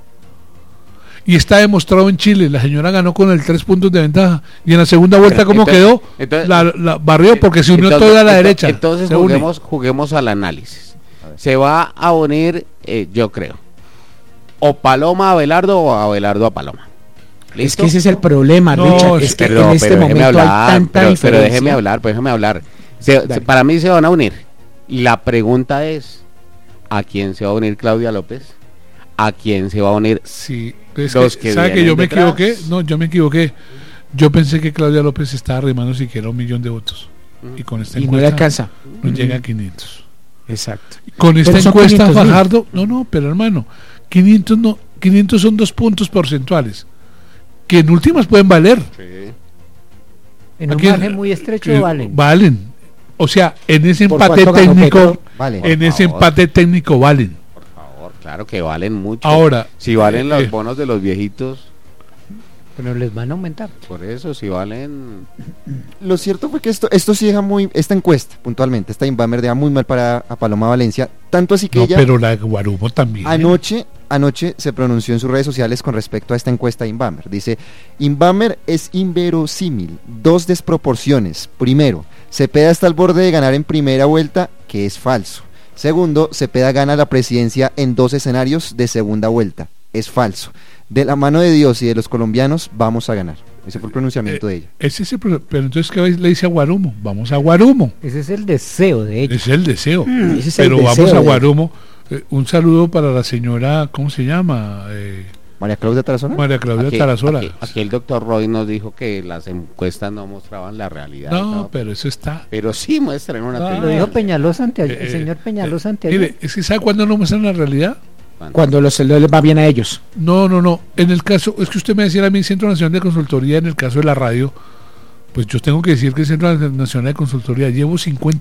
Y está demostrado en Chile, la señora ganó con el tres puntos de ventaja. Y en la segunda vuelta, ¿cómo Entonces- quedó? entonces- la, la barrió porque se unió Entonces- toda la ento- derecha. Entonces se une. juguemos, juguemos al análisis. Se va a unir, eh, yo creo, o Paloma a Abelardo o Abelardo a Paloma. Es ¿Listo? que ese es el problema, No, Richard. es Es que Pero, en este pero déjeme momento hay hablar, tanta pero, pero diferencia. déjeme hablar, pues déjeme hablar. Se- se- Dale. para mí se van a unir. La pregunta es, ¿a quién se va a unir Claudia López? ¿A quién se va a unir? Sí, es Los que, que ¿sabe que vienen yo me detrás? equivoqué? No, yo me equivoqué. Yo pensé que Claudia López estaba arrimando siquiera un millón de votos. Y con esta Y no le encuesta alcanza. no llega a quinientos. Exacto. Con esta Pero son encuesta, quinientos mil. Fajardo, no, no, pero hermano, quinientos no, quinientos son dos puntos porcentuales, que en últimas pueden valer. En un Aquí- margen muy estrecho que valen. Valen. O sea, en ese ¿Por empate cuánto ganó técnico, Petro? Vale. en ese favor. empate técnico valen. Por favor, claro que valen mucho. Ahora, si valen los eh, bonos de los viejitos, Pero les van a aumentar. por eso, si valen... Lo cierto fue que esto, esto sí deja muy, esta encuesta, puntualmente, esta Inbamer deja muy mal para a Paloma Valencia, tanto así que no, ella pero la de Guarumo también. anoche, anoche se pronunció en sus redes sociales con respecto a esta encuesta Inbamer. Dice, Inbamer es inverosímil, dos desproporciones. Primero, Cepeda está al borde de ganar en primera vuelta, que es falso. Segundo, Cepeda gana la presidencia en dos escenarios de segunda vuelta, es falso. De la mano de Dios y de los colombianos vamos a ganar. Ese fue el pronunciamiento eh, de ella. Ese es el, pero entonces, ¿qué le dice a Guarumo? Vamos a Guarumo. Ese es el deseo de ella. Ese es el deseo. Mm, ese es pero el vamos deseo a de Guarumo. Eh, un saludo para la señora, ¿cómo se llama? Eh, María Claudia Tarazona. María Claudia Aquí, Tarazona. aquí, aquí el doctor Roy nos dijo que las encuestas no mostraban la realidad. No, ¿no? pero eso está. Pero sí muestran una Ah, Lo dijo Peñalosa ante eh, el señor Peñalosa ante Mire, es que ¿sabe cuándo no muestran la realidad? Cuando los les va bien a ellos. No, no, no. En el caso, es que usted me decía a mí, Centro Nacional de Consultoría, en el caso de la radio, pues yo tengo que decir que el Centro Nacional de Consultoría llevo cincuenta